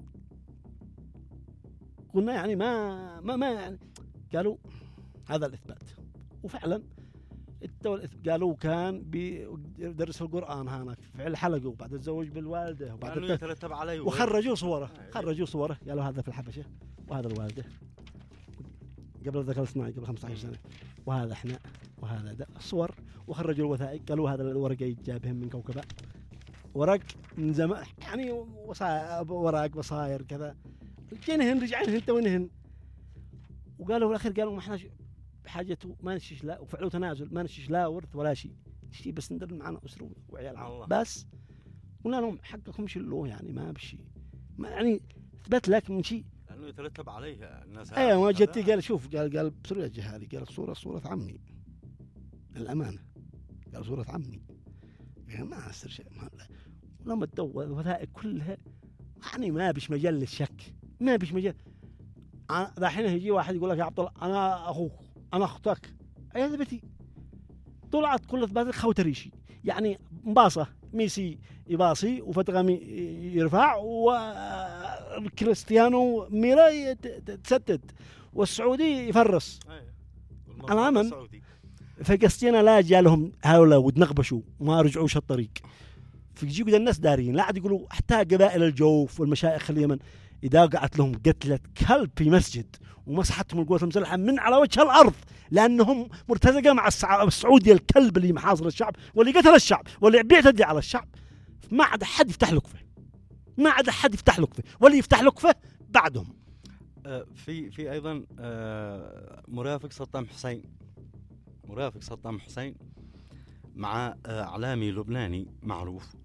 قلنا يعني ما ما ما يعني قالوا هذا الاثبات. وفعلا قالوا كان بيدرس القرآن هناك في الحلقة، وبعد الزواج بالوالدة، وبعد يترتب عليه، وخرجوا صوره خرجوا صوره قالوا هذا في الحبشة، وهذا الوالدة قبل الذكاء الاصطناعي قبل خمسة عشر سنة، وهذا احنا، وهذا ده الصور، وخرجوا الوثائق قالوا هذا الورقة يتجابهم من كوكبة، ورق من زمان يعني، وراق بصاير كذا، جينهن رجعين انت وينهن. وقالوا بالاخير قالوا ما احنا بحاجته ما نشيش لا، وفعلوا تنازل ما نشيش لا ورث ولا شيء، نشي بس ندر معنا اسره وعيال عم بس. قلنا لهم حقكم شلوه يعني ما بشي، ما يعني اثبت لك من شيء لانه يترتب عليه الناس. ايوه ما جتي قال شوف، قال قال بسرعه جهالي، قال الصوره صوره عمي الامانه، قال صوره عمي، قال ما يصير شيء. لما تدور الوثائق كلها يعني ما بيش مجال للشك، ما بيش مجال. الحين يجي واحد يقول لك يا عبد الله انا اخوك انا اختك، اي اثبتي؟ طلعت كل اثبات خوتريشي، يعني مباصه ميسي يباصي وفتغامي يرفع، وكريستيانو ميرا تسدد، والسعودي يفرس. انا من فقسطينا لا جالهم هؤلاء ودنغبشوا ما رجعوش الطريق. فيجيبوا الناس دارين لا عاد يقولوا حتى قبائل الجوف والمشايخ اليمن إذا قعت لهم قتلة كلب في مسجد ومسحتهم القوات المسلحة من على وجه الأرض، لأنهم مرتزقة مع السعودي الكلب اللي محاصر الشعب واللي قتل الشعب واللي بيعتدي على الشعب. ما عاد حد يفتح لكفه، ما عاد حد يفتح لكفه، واللي يفتح لكفه بعدهم. آه في في أيضا آه مرافق صدام حسين، مرافق صدام حسين مع آه إعلامي لبناني معروف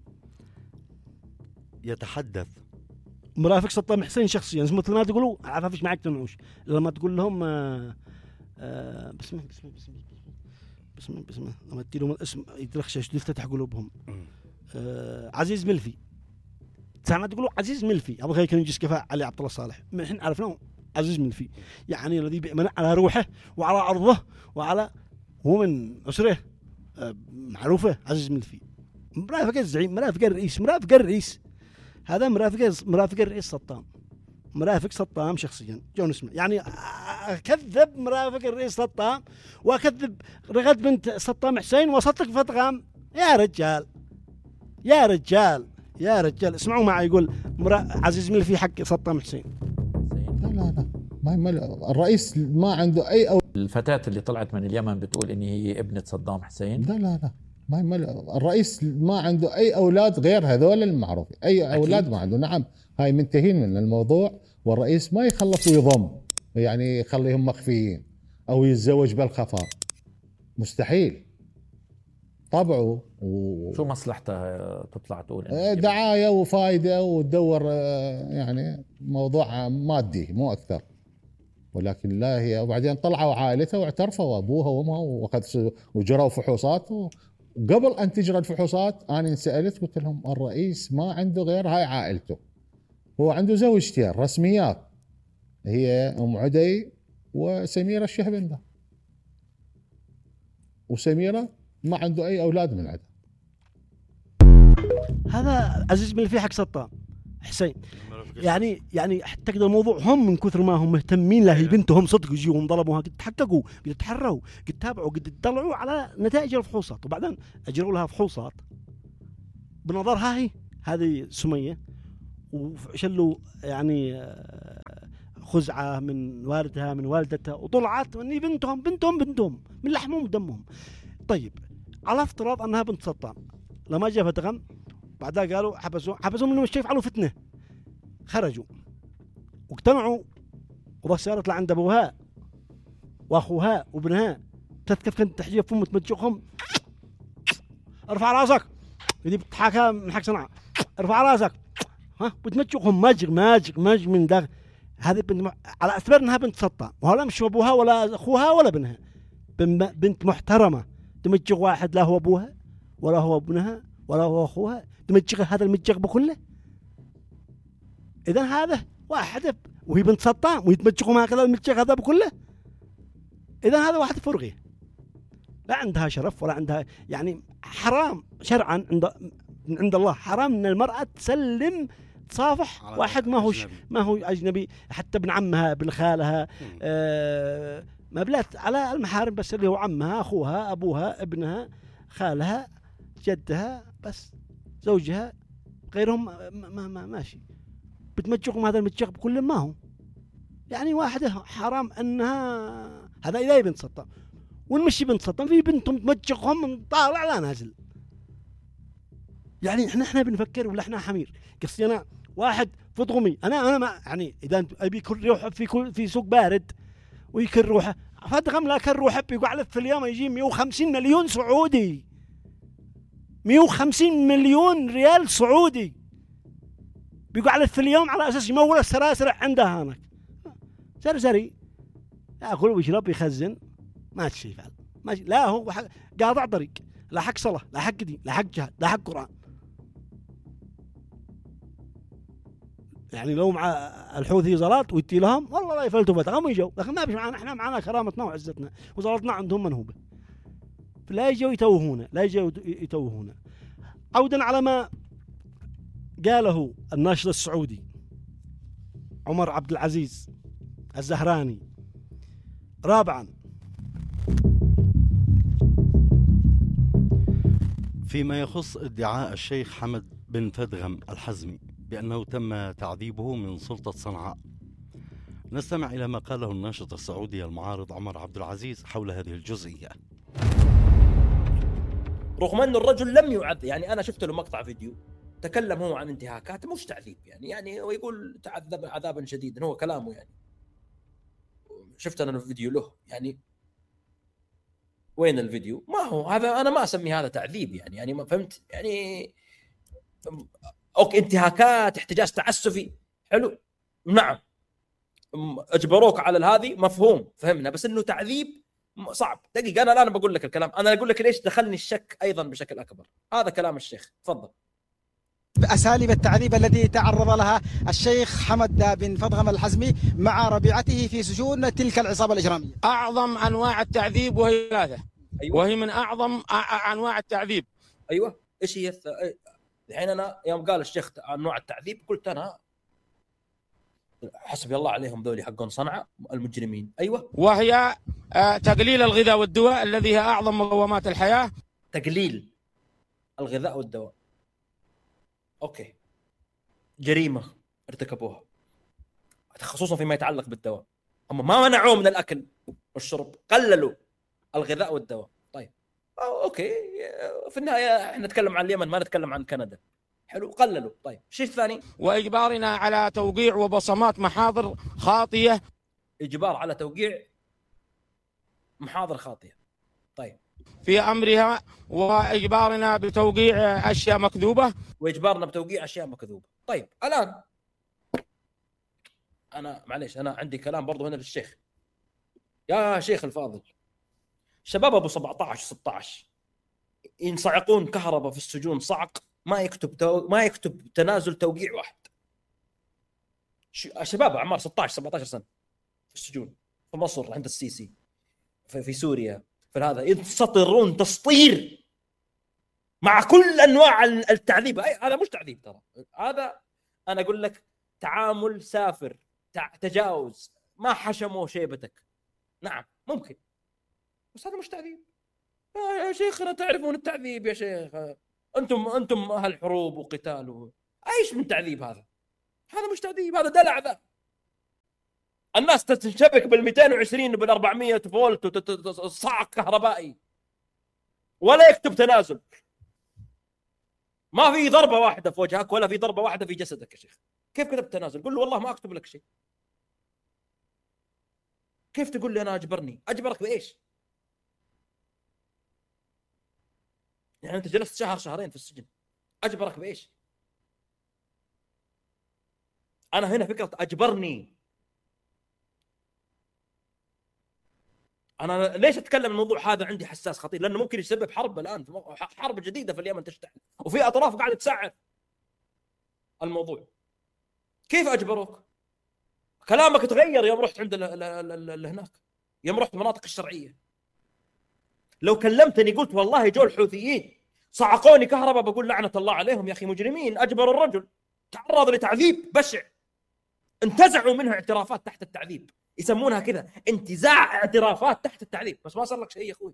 يتحدث. مرافق صدام حسين شخصيا مثل ما تقولوا عارفش معك تنعوش لما تقول لهم آآ آآ بسمه بسمه بسمه بسمه بسمه لما تديلهم الاسم يترخشش يفتح قلوبهم. عزيز ملفي، سامع تقولوا عزيز ملفي، ابغى كان يجي كفاء علي عبد الله صالح، احنا عرفناه عزيز ملفي، يعني الذي بيأمن على روحه وعلى عرضه وعلى هو من أسره معروفه. عزيز ملفي مرافق الزعيم، مرافق الرئيس، مرافق الرئيس هذا مرافق مرافق الرئيس صدام، مرافق صدام شخصيا. جو نسمع يعني اكذب مرافق الرئيس صدام، واكذب رغد بنت صدام حسين، وصدق فتغام. يا رجال يا رجال يا رجال اسمعوا معي، يقول عزيز ملفي حق صدام حسين. لا لا لا ما الرئيس ما عنده اي أو... الفتاة اللي طلعت من اليمن بتقول ان هي ابنة صدام حسين. لا لا لا ما الرئيس ما عنده اي اولاد غير هذول المعروفين، اي أكيد. اولاد ما عنده. نعم هاي منتهين من الموضوع، والرئيس ما يخلف ويضم يعني يخليهم مخفيين او يتزوج بالخفاء، مستحيل طبعه. و... شو مصلحته تطلع تقول دعايه وفائده وتدور يعني موضوع مادي مو اكثر، ولكن لا هي. وبعدين طلعوا عائلته واعترفوا ابوها وامها واخذ وجروا فحوصات، وقبل ان تجرى الفحوصات انا سالت قلت لهم الرئيس ما عنده غير هاي عائلته، هو عنده زوجتين رسميات هي ام عدي وسميره الشهبندة، وسميره ما عنده اي اولاد من عندها. هذا عزيز ملفي حق صدام، حسين. يعني يعني حتى كذا الموضوع هم من كثر ما هم مهتمين له هي بنتهم صدق يجيهم ضربوها قد تحققوا قد تحروا قد تابعوا قد تطلعوا على نتائج الفحوصات، وبعدين اجروا لها فحوصات بنظرها هي هذه سمية وشلوا يعني خزعة من والدها من والدتها وطلعت اني بنتهم بنتهم بنتهم من لحمهم ودمهم. طيب على افتراض انها بنت سطام لما جاء فتغم بعدها قالوا حبسوا حبسوا منهم الشيء فعلوا فتنة، خرجوا واقتنعوا وبس صارت لعند ابوها واخوها وابنها كيف كنت تحجيب فم تمجقهم ارفع راسك يدي بتحاكى من حق صنعاء ارفع راسك ها بتمجقهم ماجق ماجق ماجق من داخل. هذه بنت م... على اعتبار انها بنت سطام ولا مش ابوها ولا اخوها ولا ابنها، بنت محترمه تمجق واحد لا هو ابوها ولا هو ابنها ولا هو اخوها، تمجق هذا المجق بكله. اذا هذا واحد وهي بنت سطام ويتمجقوا مع كذا المجق هذا بكله، اذا هذا واحد فرغي لا عندها شرف ولا عندها يعني حرام شرعا عند عند الله حرام ان المراه تسلم تصافح واحد ما هو ما هو اجنبي، حتى ابن عمها ابن خالها آه ما بلات على المحارم بس اللي هو عمها اخوها ابوها ابنها خالها جدها بس زوجها غيرهم ما, ما, ما ماشي بتمجقهم هذا المجق بكل ما هو يعني واحده حرام انها هذا اذا بنت سطام ونمشي بنت سطام في بنتهم تمجقهم من طالع لا نازل. يعني احنا احنا بنفكر ولا احنا حمير قصدي انا واحد فضغمي انا انا ما يعني اذا ابي يكون روحه في كل في سوق بارد ويكر روحه فضغم لا كر روحه بيقعد في اليوم يجي مئة وخمسين مليون سعودي مئة وخمسين مليون ريال سعودي بيقعد في اليوم على اساس يمول السراسر عندها هناك سرسري ياكل ويشرب يخزن ما شيء فعل ماشي لا هو قاطع طريق لا حق صلاة لا حق دين لا حق جهاد لا حق قرآن. يعني لو مع الحوثي زلط ويتي لهم والله لا يفلتوا فتغم ويجوا، لكن ما بيش معنا احنا معنا كرامتنا وعزتنا وزلطنا عندهم منهوبة لا يجوا يتوهونا لا يجوا يتوهونا. عودا على ما قاله الناشط السعودي عمر عبد العزيز الزهراني. رابعا فيما يخص ادعاء الشيخ حمد بن فدغم الحزمي بأنه تم تعذيبه من سلطة صنعاء، نستمع إلى ما قاله الناشط السعودي المعارض عمر عبد العزيز حول هذه الجزئية. رغم أن الرجل لم يعذب، يعني أنا شفت له مقطع فيديو تكلم هو عن انتهاكات مش تعذيب يعني يعني ويقول تعذب عذابا شديدا هو كلامه يعني شفت أنا الفيديو له يعني وين الفيديو؟ ما هو هذا أنا ما أسمي هذا تعذيب يعني يعني ما فهمت يعني أوكي انتهاكات احتجاج تعسفي حلو نعم أجبروك على هذه مفهوم فهمنا، بس إنه تعذيب صعب. دقيقة أنا الآن بقول لك الكلام أنا أقول لك ليش دخلني الشك أيضا بشكل أكبر. هذا كلام الشيخ تفضل. أساليب التعذيب الذي تعرض لها الشيخ حمد بن فدغم الحزمي مع ربيعته في سجون تلك العصابة الإجرامية. أعظم أنواع التعذيب وهي ثلاثة. أيوة. وهي من أعظم أنواع التعذيب. أيوة إيش هي الحين؟ أنا يوم قال الشيخ أنواع التعذيب قلت أنا حسبي الله عليهم ذولي حقون صنعاء المجرمين. أيوة. وهي تقليل الغذاء والدواء الذي هي أعظم مقومات الحياة. تقليل الغذاء والدواء أوكي جريمة ارتكبوها خصوصا فيما يتعلق بالدواء، أما ما منعوه من الأكل والشرب قللوا الغذاء والدواء. طيب أوكي في النهاية احنا نتكلم عن اليمن ما نتكلم عن كندا حلو قللوا. طيب الشيء الثاني وإجبارنا على توقيع وبصمات محاضر خاطئة. إجبار على توقيع محاضر خاطئة طيب في أمرها وإجبارنا بتوقيع أشياء مكذوبة وإجبارنا بتوقيع أشياء مكذوبة. طيب الآن أنا معليش أنا عندي كلام برضو هنا للشيخ يا شيخ الفاضل. شباب أبو سبعة عشر ستة عشر ينصعقون كهرباء في السجون صعق ما يكتب تو... ما يكتب تنازل توقيع واحد. ش... شباب أعمار ستة عشر سبعة عشر سنة في السجون في مصر عند السيسي في, في سوريا فهذا يستطرون تسطير مع كل انواع التعذيب. هذا مش تعذيب ترى هذا انا اقول لك تعامل سافر، تجاوز، ما حشموا شيبتك. نعم ممكن، بس هذا مش تعذيب يا شيخنا. تعرفون التعذيب يا شيخ؟ انتم انتم اهل حروب وقتال و... ايش من تعذيب هذا؟ هذا مش تعذيب، هذا دلع. ذا الناس تنشبك بال مئتين وعشرين وبال أربعمئة فولت وصعق كهربائي ولا يكتب تنازل. ما في ضربة واحدة في وجهك ولا في ضربة واحدة في جسدك يا شيخ. كيف كتبت تنازل؟ قل له والله ما أكتب لك شيء. كيف تقول لي أنا أجبرني؟ أجبرك بإيش؟ يعني أنت جلست شهر شهرين في السجن، أجبرك بإيش؟ أنا هنا فكرة أجبرني. أنا ليش أتكلم الموضوع هذا؟ عندي حساس خطير، لأنه ممكن يسبب حرب الآن، حرب جديدة في اليمن تشتعل، وفي أطراف قاعدة تسعر الموضوع. كيف أجبروك؟ كلامك تغير يوم رحت عند اللي هناك، يوم رحت المناطق الشرعية. لو كلمتني قلت والله جو الحوثيين صعقوني كهرباء، بقول لعنة الله عليهم يا أخي، مجرمين. أجبروا الرجل، تعرض لتعذيب بشع، انتزعوا منه اعترافات تحت التعذيب، يسمونها كذا انتزاع اعترافات تحت التعذيب، بس ما صار لك شيء يا اخوي.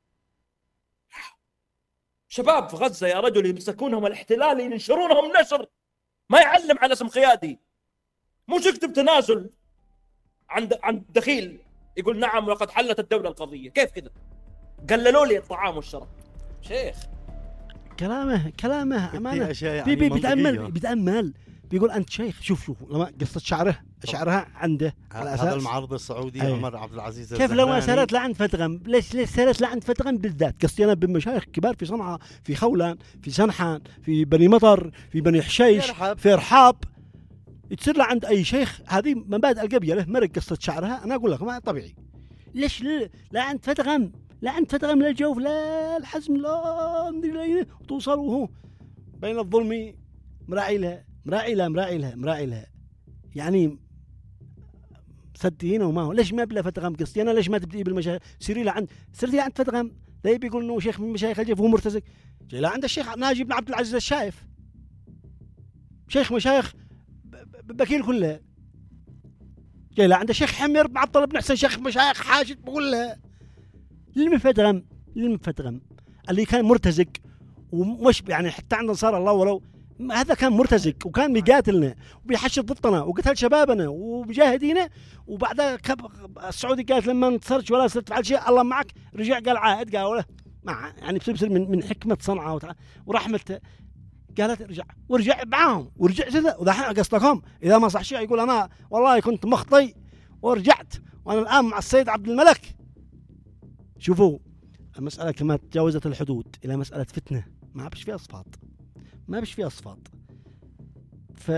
شباب في غزة يا رجل يمسكونهم الاحتلال ينشرونهم نشر ما يعلم على اسم قيادي، مش يكتب تنازل عند عند دخيل يقول نعم وقد حلت الدولة القضية. كيف كذا؟ قللوا لي الطعام والشراب. شيخ كلامه كلامه امانه بي بي بيتامل بيتامل بيقول انت شيخ. شوف شوف لما قصه شعره شعرها عنده على هذا المعارض السعودي أيه. عمر عبد العزيز كيف لو سارت لعند فتغم؟ ليش ليش سارت لعند فتغم بالذات؟ قصدي انا بمشايخ كبار في صنعاء، في خولان، في سنحان، في بني مطر، في بني حشيش، في رحاب. تصير لعند اي شيخ هذه مبادئ القبيله مرق قصه شعرها. انا اقول لك ما طبيعي. ليش لا عند فتغم؟ لا عند فتغم لا الجوف لا الحزم لا مدري توصل وهو بين الظلم مراعي لها مراعي لها مراعي لها مراعي لها يعني صدقينا وما هو. ليش ما بلا فتغم؟ قصدي انا ليش ما تبدي بالمشايخ؟ سيري لعند سيري عند فتغم. لا بيقول انه شيخ من مشايخ الجيف وهو مرتزق. جاي لا عند الشيخ ناجي بن عبد العزيز الشايف، شيخ مشايخ بكيل كلها. جاي لا عند الشيخ حمير بن عبد الله بن حسين، شيخ مشايخ حاشد بقول لها للمفتغم للمفتغم اللي كان مرتزق ومش يعني حتى عند انصار الله، ولو هذا كان مرتزق وكان بيقاتلنا وبيحشد ضدنا وقتل شبابنا وبجاهدينا، وبعدها السعودي قالت لما انتصرت ولا صرت تفعل شيء الله معك، رجع قال عاهد قال مع يعني بصير من من حكمه صنعاء ورحمه، قالت رجع ورجع معاهم ورجع كذا. ودحين قصدكم اذا ما صح شيء يقول انا والله كنت مخطي ورجعت وانا الان مع السيد عبد الملك. شوفوا المساله كما تجاوزت الحدود الى مساله فتنه، ما بش فيها صفات ما بش فيها صفات. ف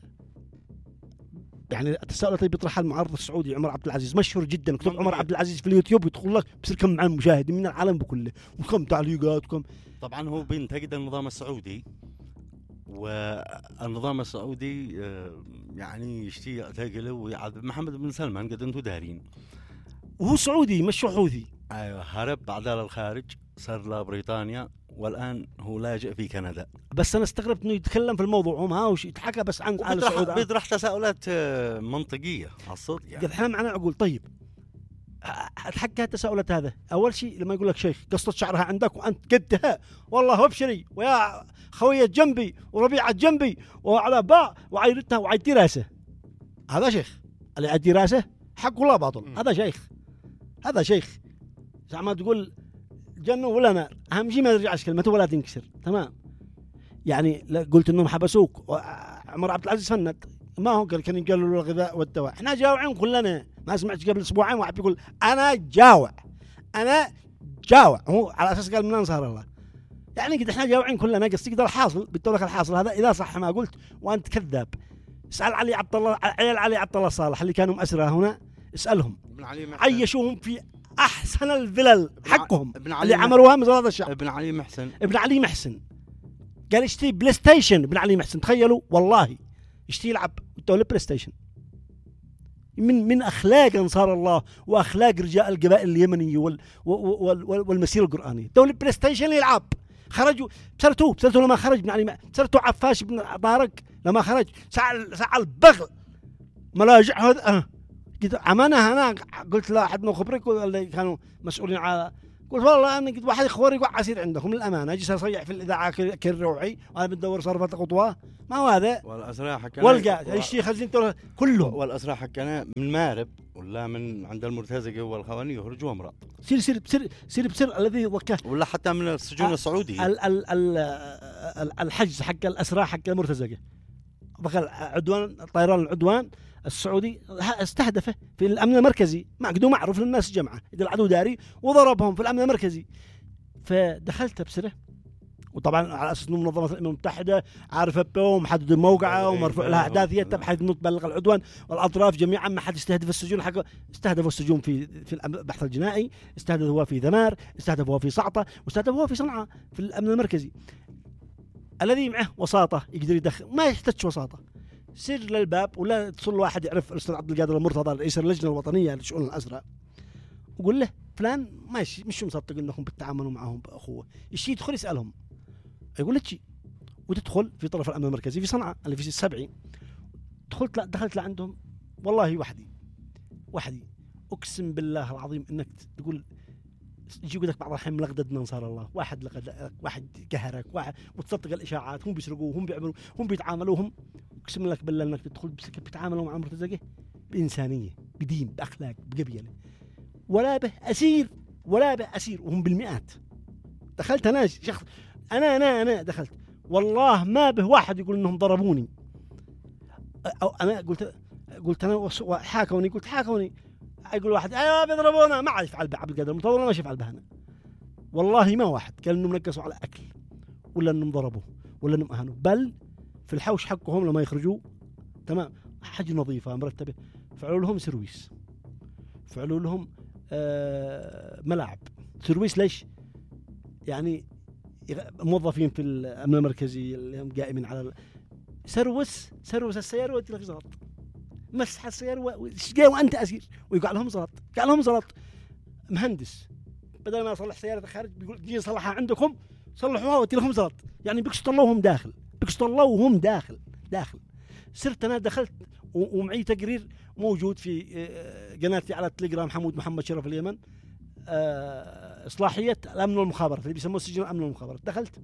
يعني التساؤلات اللي بيطرحها المعارض السعودي عمر عبد العزيز مشهور جدا، اكتب عمر عبد العزيز في اليوتيوب يدخل لك بصير كم عن مشاهدين من العالم بكله وكم تعليقات وكم. طبعا هو بينتقد النظام السعودي، والنظام السعودي يعني يشتي يعتقله ويعذب محمد بن سلمان قد انتم دارين، وهو سعودي مش حوثي. ايوه هرب بعدها للخارج صار لبريطانيا والان هو لاجئ في كندا. بس انا استغربت انه يتكلم في الموضوع وما هوش يتحكى بس عن آل سعود. بيطرح تساؤلات منطقيه على الصوت يعني. احنا معنا عقول. طيب اتحكى التساؤلات هذا اول شيء لما يقول لك شيخ قصه شعرها عندك وانت قدها والله ابشري ويا خويه جنبي وربيعه جنبي وعلى باء وعيرتها وعيدي راسه، هذا شيخ. اللي عيدي راسه حق ولا باطل م. هذا شيخ هذا شيخ. زعما تقول جنة ولا نار، اهم شيء ما يرجعش كلمته ولا تنكسر. تمام يعني قلت انهم حبسوك عمر عبد العزيز فند ما هو قال كان يقالوا له الغذاء والدواء. احنا جاوعين كلنا، ما سمعت قبل اسبوعين واحد بيقول انا جاوع انا جاوع هو على اساس قال من انصار الله. يعني قد احنا جاوعين كلنا. قصدي كذا الحاصل بتقول لك الحاصل هذا اذا صح ما قلت وانت كذاب. اسال علي عبد الله عيال علي عبد الله صالح اللي كانوا مأسرة هنا، اسالهم عيشوهم في احسن الفلل حقهم اللي عمروها من هذا الشعب. ابن علي محسن ابن علي محسن قال اشتري بلاي ستيشن. ابن علي محسن تخيلوا والله اشتري يلعب والدولة بلاي ستيشن. من من اخلاق انصار الله واخلاق رجال القبائل اليمنيه وال وال والمسيره القرانيه. دولة بلاي ستيشن يلعب خرجوا بسرتوا بسرتوا لما خرج يعني بسرتوا عفاش بن طارق لما خرج ساعة ساعة البغل ملاجع هذا أه. قلت عمانة هنا قلت لا أحد من خبرك اللي كانوا مسؤولين على قلت والله أنا قلت واحد إخواني يقع عسير عندكم للأمانة أجي أصيح في الإذاعة كالروعي وأنا بدور صرفة خطوة ما هو هذا والأسرع حكنا والقى الشيء خزينته كله والأسرع حكنا من مارب ولا من عند المرتزقة والخواني يخرجوا امرأة سير سير بسر سير بسر الذي وكاه ولا حتى من السجون السعودية ال ال ال الحجز حق الأسرع حق المرتزقة دخل عدوان طيران العدوان السعودي استهدفه في الأمن المركزي معقدو معروف للناس جمعة إذا العدو داري وضربهم في الأمن المركزي فدخلت بسره وطبعا على أساس أنه منظمة الأمم المتحدة عارفة به ومحدد الموقعة ومرفوع لها أحداثية بحيث أنه تبلغ العدوان والأطراف جميعا ما حد يستهدف السجون حق استهدفوا السجون في في البحث الجنائي استهدفوا في ذمار استهدفوا في صعطة واستهدفوا في صنعاء في الأمن المركزي الذي معه وساطة يقدر يدخل ما يحتاج وساطة سر للباب ولا تصل واحد يعرف الأستاذ عبد القادر المرتضى رئيس اللجنة الوطنية لشؤون الأسرى وقول له فلان ماشي مش مصدق انهم بتعاملوا معهم باخوه الشيء يدخل يسالهم يقول لك شيء وتدخل في طرف الامن المركزي في صنعاء اللي في السبعين دخلت لا دخلت لعندهم والله وحدي وحدي اقسم بالله العظيم انك تقول يجي يقول لك بعض الحين لقددنا انصار الله واحد لقد واحد قهرك واحد وتصدق الاشاعات هم بيسرقوا هم بيعملوا هم بيتعاملوا هم اقسم لك بالله انك تدخل بيتعاملوا مع المرتزقه بانسانيه بدين باخلاق بقبيله ولا به أسير ولا به أسير وهم بالمئات دخلت أنا شخص أنا أنا أنا دخلت والله ما به واحد يقول إنهم ضربوني أو أنا قلت قلت أنا حاكوني قلت حاكوني يقول واحد أيوة بيضربونا ما عاد يفعل بعبد القادر المنتظر ما يفعل بهنا والله ما واحد قال إنهم نقصوا على أكل ولا إنهم ضربوا ولا إنهم أهانوا بل في الحوش حقهم لما يخرجوا تمام حاجة نظيفة مرتبة فعلوا لهم سرويس فعلوا لهم آه ملاعب سرويس ليش يعني موظفين في الأمن المركزي اللي هم قائمين على سروس سروس السيارة ودي لك زلط مسح السيارة وشقيه وأنت أسير ويقع لهم زلط قال لهم زلط مهندس بدل ما يصلح سيارة خارج بيقول جي صلحها عندكم صلحوها ودي لهم زلط يعني بيكسطوا الله وهم داخل بيكسطوا الله وهم داخل داخل صرت أنا دخلت ومعي تقرير موجود في قناتي على التليجرام حمود محمد شرف اليمن إصلاحية الأمن والمخابرات اللي بيسموه سجن الأمن والمخابرات دخلت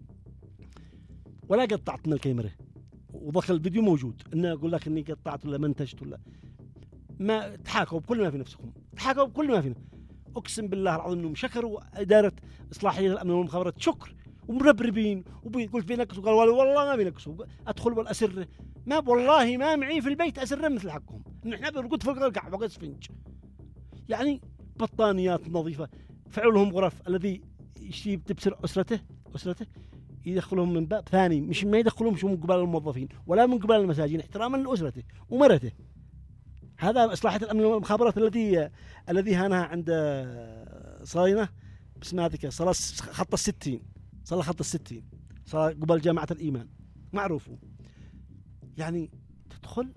ولا قطعت من الكاميرا ودخل الفيديو موجود إنه أقول لك إني قطعت ولا منتجت ولا ما تحاكوا بكل ما في نفسكم تحاكوا بكل ما في أقسم بالله العظيم إنهم شكروا إدارة إصلاحية الأمن والمخابرات شكر ومربربين وقلت بينقصوا قال والله ما بينقصوا أدخل والأسر ما والله ما معي في البيت أسر مثل حقهم نحن بنرقد في القلقع فوق السفنج يعني بطانيات نظيفة فعلوا لهم غرف الذي يشتي تبصر أسرته أسرته يدخلهم من باب ثاني مش ما يدخلهم شو من قبل الموظفين ولا من قبل المساجين احتراما لأسرته ومرته هذا إصلاحية الأمن والمخابرات الذي الذي هانها عند صاينة باسمها ذيك صار خط الستين صار خط الستين صار قبل جامعة الإيمان معروفه يعني تدخل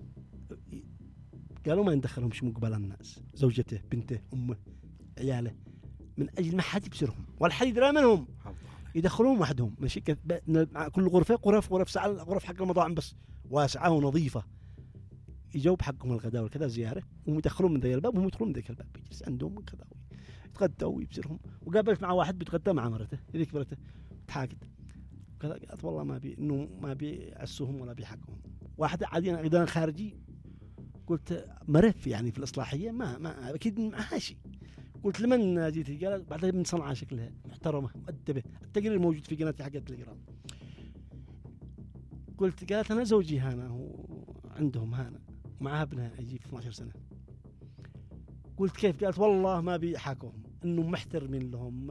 قالوا ما ندخلهمش من قبل الناس زوجته بنته أمه عياله من أجل ما حد يبصرهم ولا حد يدري منهم يدخلون وحدهم ماشي مع كل غرفة غرف غرف ساعة غرف حق المطاعم بس واسعة ونظيفة يجوا بحقهم الغداء والكذا زيارة ويدخلون من ذي الباب وهم يدخلون من ذيك الباب يجلس عندهم كذا يتغدوا ويبصرهم وقابلت مع واحد بيتغدى مع مرته ذيك مرته تحاكت كذا قالت والله ما بي إنه ما بيعسوهم ولا بيحقهم واحد عادي أيضا خارجي قلت مرف يعني في الإصلاحية ما ما أكيد معها شيء قلت لمن جيتي قال بعدها من صنعاء شكلها محترمة مؤدبة التقرير موجود في قناتي حق التليجرام قلت قالت أنا زوجي هانا وعندهم هانا معها ابنها يجي في اثناشر سنة قلت كيف قالت والله ما بيحاكوهم إنه محترمين لهم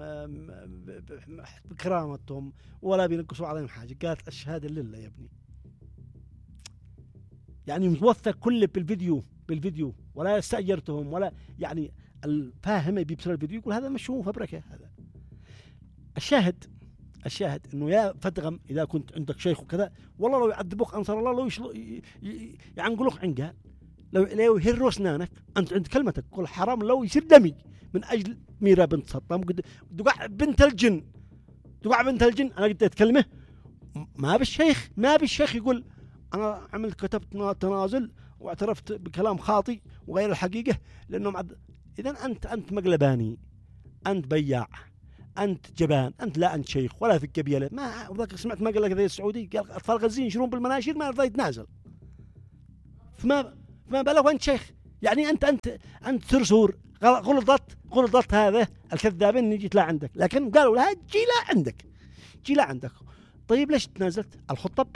بكرامتهم ولا بينقصوا عليهم حاجة قالت الشهادة لله يا ابني يعني متوثق كله بالفيديو بالفيديو ولا استأجرتهم ولا يعني الفاهم بيبصر الفيديو يقول هذا مشهور فبركة هذا الشاهد الشاهد إنه يا فتغم إذا كنت عندك شيخ وكذا والله لو يعذبوك أنصار الله لو يشلو يعنقلوك عنقال لو لو يهروا أسنانك أنت عند كلمتك قل حرام لو يصير دمي من أجل ميرا بنت صدام دقع بنت الجن تقع بنت الجن. انا قلت اتكلمه ما بالشيخ ما بالشيخ يقول انا عملت كتبت تنازل واعترفت بكلام خاطئ وغير الحقيقه لانه معد... اذا انت انت مقلباني، انت بياع، انت جبان، انت لا انت شيخ ولا في القبيله. ما وذاك سمعت ما قال لك ذي السعودي قال اطفال غزين يشرون بالمناشير ما يرضى يتنازل. فما فما بالك وانت شيخ. يعني انت انت انت سرسور غلطت غلطت هذا الكذابين يجي لا عندك، لكن قالوا لها جي لا عندك جي لا عندك. طيب ليش تنازلت؟ الخطبه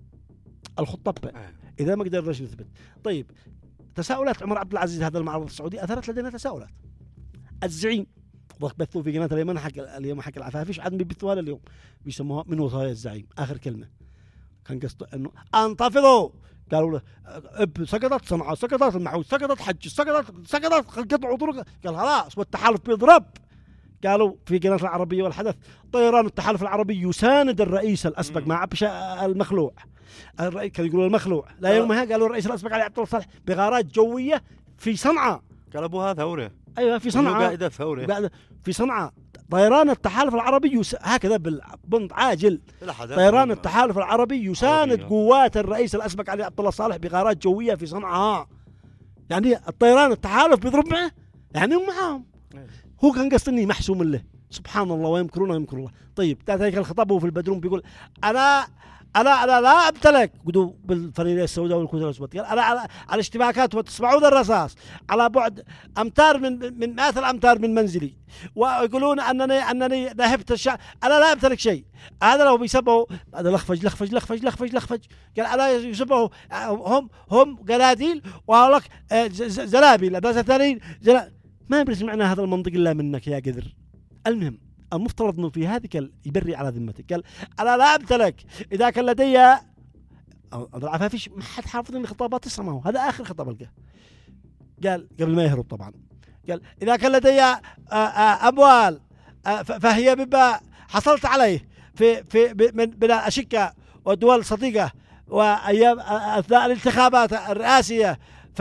الخطبه اذا ما قدرناش نثبت. طيب تساؤلات عمر عبد العزيز هذا المعرض السعودي اثرت لدينا تساؤلات. الزعيم بثوا في قناه اليمن حق اليوم حق العفافيش عاد بيبثوها لليوم بيسموها من وصايا الزعيم اخر كلمه كان قصده انه انتفضوا. قالوا له سقطت صنعاء سقطت المعود سقطت حج سقطت سقطت قطعوا طرق. قال خلاص والتحالف بيضرب. قالوا في قناه العربيه والحدث طيران التحالف العربي يساند الرئيس الاسبق مع المخلوع. الرئيس كانوا يقولوا المخلوع لا يومها قالوا الرئيس الاسبق علي عبد الله صالح بغارات جويه في صنعاء. قلبوها ثوره. ايوه في صنعاء قاعده ثوره في صنعاء. طيران التحالف العربي يس... هكذا بالبنط عاجل طيران التحالف العربي يساند عربية. قوات الرئيس الاسبق علي عبد الله صالح بغارات جويه في صنعاء. يعني الطيران التحالف بيضرب معه يعني معاهم. هو كان قصدني محسوم له سبحان الله ويمكرون ويمكر الله. طيب ذلك الخطاب هو في البدروم بيقول انا انا انا لا امتلك قدوا بالفانيليا السوداء والكوز الاسود. قال انا على الاشتباكات وتسمعون الرصاص على بعد امتار من من مئات الامتار من منزلي ويقولون انني انني ذهبت الشعب. انا لا امتلك شيء. هذا لو بيسبوا هذا لخفج لخفج لخفج لخفج لخفج. قال انا يسبوا هم هم قناديل وهلك زلابيل الناس الثانيين ما بنسمعنا هذا المنطق الا منك يا قدر. المهم المفترض انه في هذه قال يبري على ذمتك. قال انا لا امتلك اذا كان لدي العفافيش ما حد حافظ ان خطابات اسمعوا هذا اخر خطاب لقاه. قال قبل ما يهرب طبعا قال اذا كان لدي اموال فهي بما حصلت عليه في في من الاشقه والدول الصديقه وايام اثناء الانتخابات الرئاسيه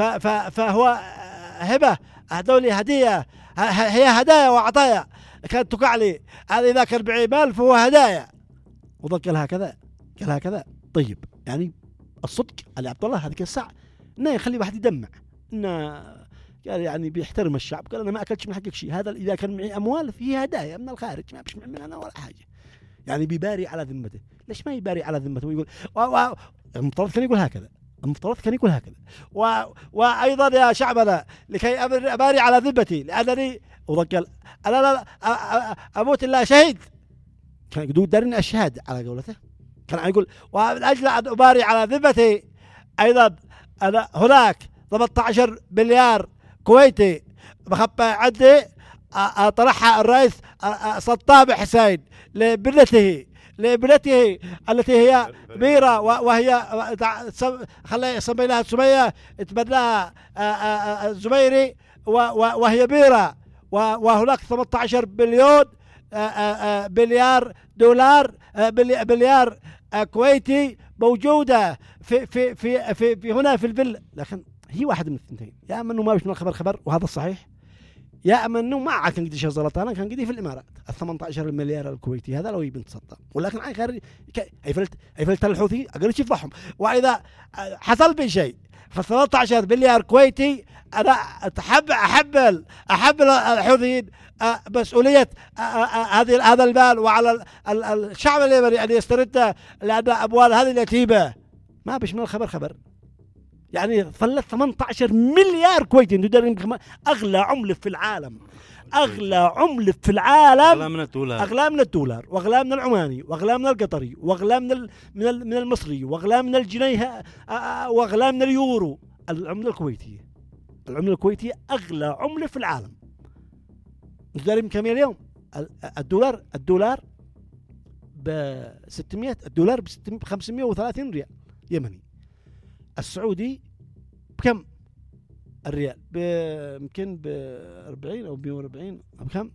فهو هبه هذول هديه هي هدايا وعطايا كانت تقع لي. هذا إذا كان بعي مال فهو هدايا. وضل قال هكذا قال هكذا. طيب يعني الصدق علي عبد الله هذيك الساعة إنه يخلي واحد يدمع إنه قال يعني بيحترم الشعب. قال أنا ما أكلتش من حقك شيء. هذا إذا كان معي أموال فيه هدايا من الخارج ما بشمع من أنا ولا حاجة. يعني بيباري على ذمته. ليش ما يباري على ذمته ويقول و... و... المفترض كان يقول هكذا. المفترض كان يقول هكذا و... وأيضا يا شعبنا لكي أباري على ذمتي لأنني وقال أنا لا أموت إلا شهيد. كان يقول دارني الشهادة على قولته. كان يقول ومن أجل أن أباري على ذمتي أيضا أنا هناك ثمانية عشر مليار كويتي مخبى عندي طرحها الرئيس صدام حسين لابنته لابنته التي هي ميرا وهي خلي سميناها سمية تبناها الزبيري وهي ميرا وهناك ثمانية عشر مليون مليار دولار مليار كويتي موجودة في في في في, في هنا في الفيلا. لكن هي واحد من الثنتين يا اما انه ما بيش من الخبر خبر وهذا الصحيح يا اما انه ما كان قد شغلتها كان قد في الامارات ال ثمانية عشر مليار الكويتي هذا لو يبنت صدام. ولكن عن خير ايفلت ايفلت الحوثي اقل شيء يفضحهم. واذا حصل بي شيء ف ثمانية عشر مليار كويتي انا احب احمل احمل الحوثيين مسؤوليه هذه هذا المال وعلى الشعب اليمني ان يسترد لان اموال هذه اليتيمه ما بش من الخبر خبر. يعني فلت ثمانية عشر مليار كويتي اغلى عمله في العالم اغلى عمله في العالم اغلى من الدولار اغلى من الدولار واغلى من العماني واغلى من القطري واغلى من من من المصري واغلى من الجنيه واغلى من اليورو. العمله الكويتيه العمله الكويتية اغلى عمله في العالم. دارين كم اليوم الدولار الدولار ب ستمائة الدولار ب خمسمائة وثلاثين ريال يمني. السعودي بكم الريال يمكن ب أربعين او مئة وأربعين بكم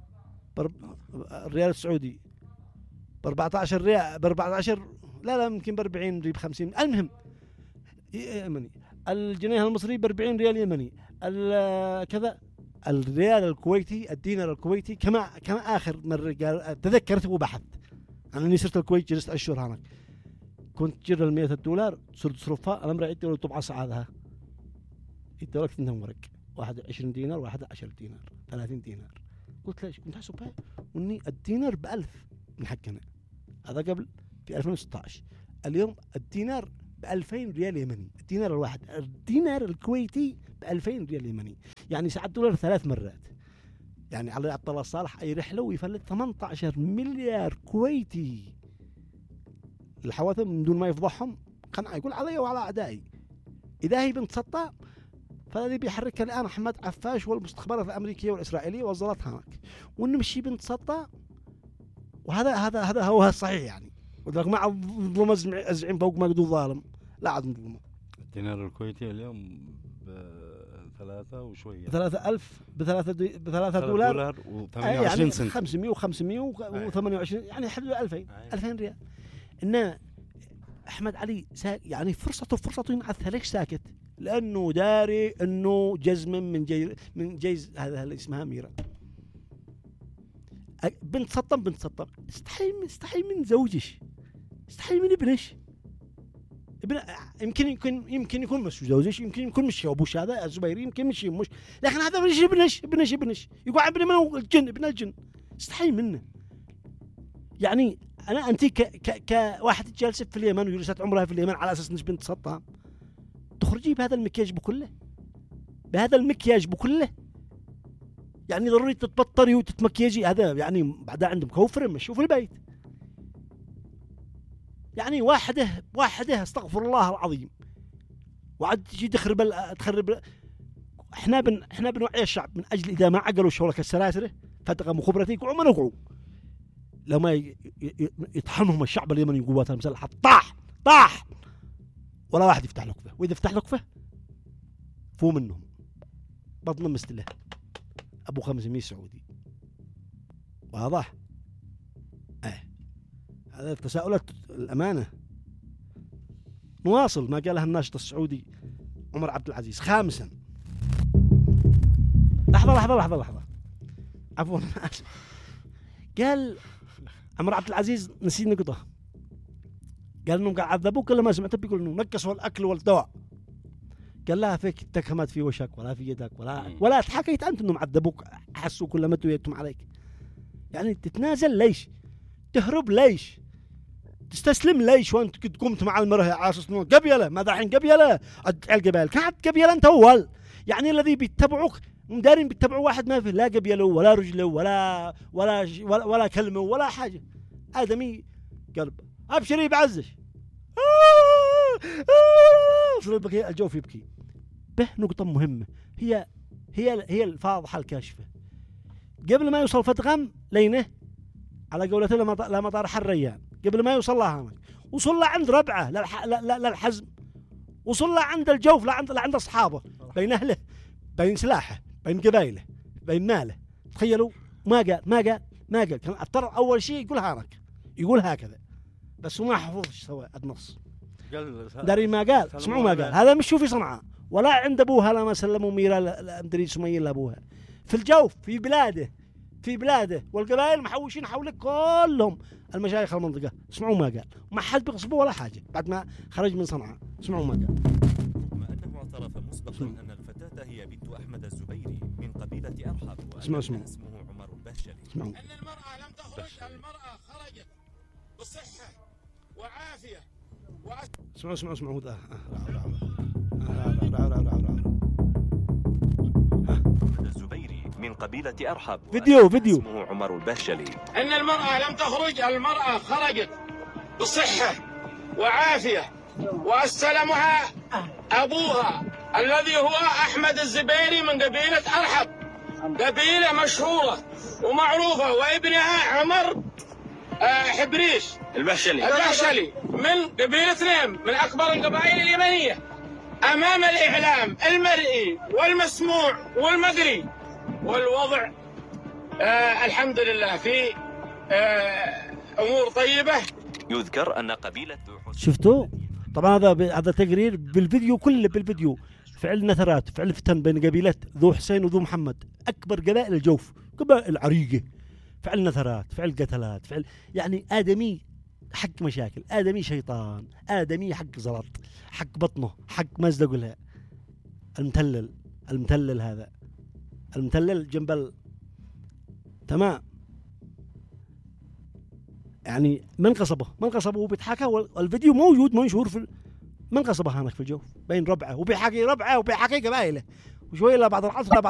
الريال السعودي ب أربعة عشر ريال ب أربعة عشر لا لا يمكن ب أربعين ب خمسين. المهم يمني. الجنيه المصري ب أربعين ريال يمني كذا. الريال الكويتي الدينار الكويتي كما كما اخر مره قال تذكرت وبحثت أنا إني صرت الكويت جلست أشهر هناك، كنت جر المئة دولار صرت تصرفها أنا مرة عدت ولا طبعا سعادها الدولار كنت ورق واحد عشرين دينار واحد عشر دينار ثلاثين دينار. قلت ليش كنت أحسبها وإني الدينار بألف من حقنا، هذا قبل في ألفين وستة عشر. اليوم الدينار بألفين ريال يمني، الدينار الواحد، الدينار الكويتي بألفين ريال يمني، يعني ساعة دولار ثلاث مرات. يعني علي عبد الله الصالح أي رحلة ويفلت ثمانية عشر مليار كويتي الحوافر من دون ما يفضحهم، قناع يقول علي وعلى أعدائي. إذا هي بنت سطة فالذي بيحركها الآن أحمد عفاش والمستخبرات الأمريكية والإسرائيلية ووزارتها هناك، ونمشي بنت سطة. وهذا هذا هذا هو الصحيح يعني. ولذلك ما عاد نظلم الزعيم فوق ما قدو ظالم، لا عاد نظلمه. الدينار الكويتي اليوم بثلاثة وشوية، بثلاثة ألف بثلاثة دي بثلاثة دولار, دولار وثمانية وعشرين سنت، خمسمية وخمسمية وثمانية وعشرين يعني حدود ألفين ألفين ريال. إن أحمد علي يعني فرصته فرصته مع الثلج ساكت، لأنه داري إنه جزم من جي من جيز هذا اللي اسمها ميرا. بنت سطم بنت سطم استحي من استحي من زوجش، استحي من ابنش. ابن يمكن يمكن يمكن يكون مش زوجش، يمكن يكون مش ابوش، هذا الزبيري يمكن مش مش لكن هذا مش ابنش ابنش ابنش يقول ابن من الجن، ابن الجن. استحي منه. يعني انا انت ك ك كواحد جالسه في اليمن وجلست عمرها في اليمن على اساس انك بنت سطام، تخرجي بهذا المكياج بكله، بهذا المكياج بكله. يعني ضروري تتبطري وتتمكيجي، هذا يعني بعدها عندهم كوفر مشوا في البيت. يعني واحده واحده استغفر الله العظيم، وعد تجي تخرب تخرب. احنا بن احنا بنوعي الشعب من اجل اذا ما عقلوا شغلك السلاسله فتقوا مخبرتي وعم نوقعوا لما يطحنهم الشعب اليمني قواتها المسلحه طاح طاح ولا واحد يفتح لكفه، واذا فتح لكفه فو منهم بطن مستله ابو خمسمية سعودي. واضح؟ اه هذا التساؤلات الامانه. نواصل ما قالها الناشط السعودي عمر عبد العزيز. خامسا، لحظه لحظه لحظه لحظه عفوا قال عمر عبد العزيز نسيت نقطه، قال انهم قاعد عذبوك ولا ما سمعت بيقول انه نقصوا الاكل والدواء. قال لها فيك تكهمت في وشك ولا في يدك ولا ولا تحكيت انت انهم عذبوك، حسوا كل مدوا يدهم عليك. يعني تتنازل ليش؟ تهرب ليش؟ تستسلم ليش وانت قد قمت مع المراه على اساس انه قبيله؟ ما الحين قبيله القبائل كانت قبيله انت اول. يعني الذي بيتبعوك مدارين بيتبعوا واحد ما فيه لا قبيله ولا رجله ولا ولا ولا, ولا كلمه ولا حاجه، ادمي قلب ابشري بعزش وصل البكي الجوف يبكي. به نقطة مهمة هي هي هي الفاضحة الكاشفة. قبل ما يوصل فتغم لينه على قولته لما مطار حريان، قبل ما يوصل لها هناك وصل له عند ربعه للحزم، وصل له عند الجوف لعند لعند اصحابه، بين اهله بين سلاحه بين قبائله بين ماله. تخيلوا ما قال ما قال ما قال كان اضطر اول شيء يقول هناك يقول هكذا بس وما حفظش سوى النص. داري ما قال اسمعوا ما قال هذا مش في صنعاء ولا عند ابوها لما سلموا ميرا لمدري سميه لابوها، في الجوف في بلاده في بلاده والقبائل محوشين حولك كلهم المشايخ المنطقه. اسمعوا ما قال ما حد بيغصبه ولا حاجه بعد ما خرج من صنعاء. اسمعوا ما قال. رغم انه اعترف مسبقا ان الفتاه هي بنت احمد الزبيري من قبيله ارحب اسمعوا اسمعوا اسمه عمر البهشلي. اسمعوا ان المراه لم تخرج، المراه خرجت بصحه وعافيه. اسمعوا اسمعوا اسمعوا ده الزبيري من قبيلة أرحب فيديو فيديو اسمه عمر البهشلي. ان المرأة لم تخرج، المرأة خرجت بصحة وعافية واستلمها أبوها الذي هو أحمد الزبيري من قبيلة أرحب، قبيلة مشهورة ومعروفة، وابنها عمر حبريش البهشلي البهشلي من قبيلة ريم من أكبر القبائل اليمنية. أمام الإعلام المرئي والمسموع والمقري والوضع آه الحمد لله في آه أمور طيبة. يذكر أن قبيلة شفتوا طبعا هذا هذا تقرير بالفيديو كله بالفيديو فعل نثرات فعل فتن بين قبيلات ذو حسين وذو محمد أكبر قبائل الجوف قبائل عريقة فعل نثرات، فعل قتلات، فعل يعني آدمي حق مشاكل، آدمي شيطان، آدمي حق زلط، حق بطنه، حق مزدق لها. المتلل المتلل هذا المتلل جنب تمام يعني من قصبه من قصبه وبيتحكى، والفيديو موجود منشور في من قصبه هناك في الجو بين ربعه وبيحكي ربعه وبيحكي قبائله، وشوي إلى بعد العصر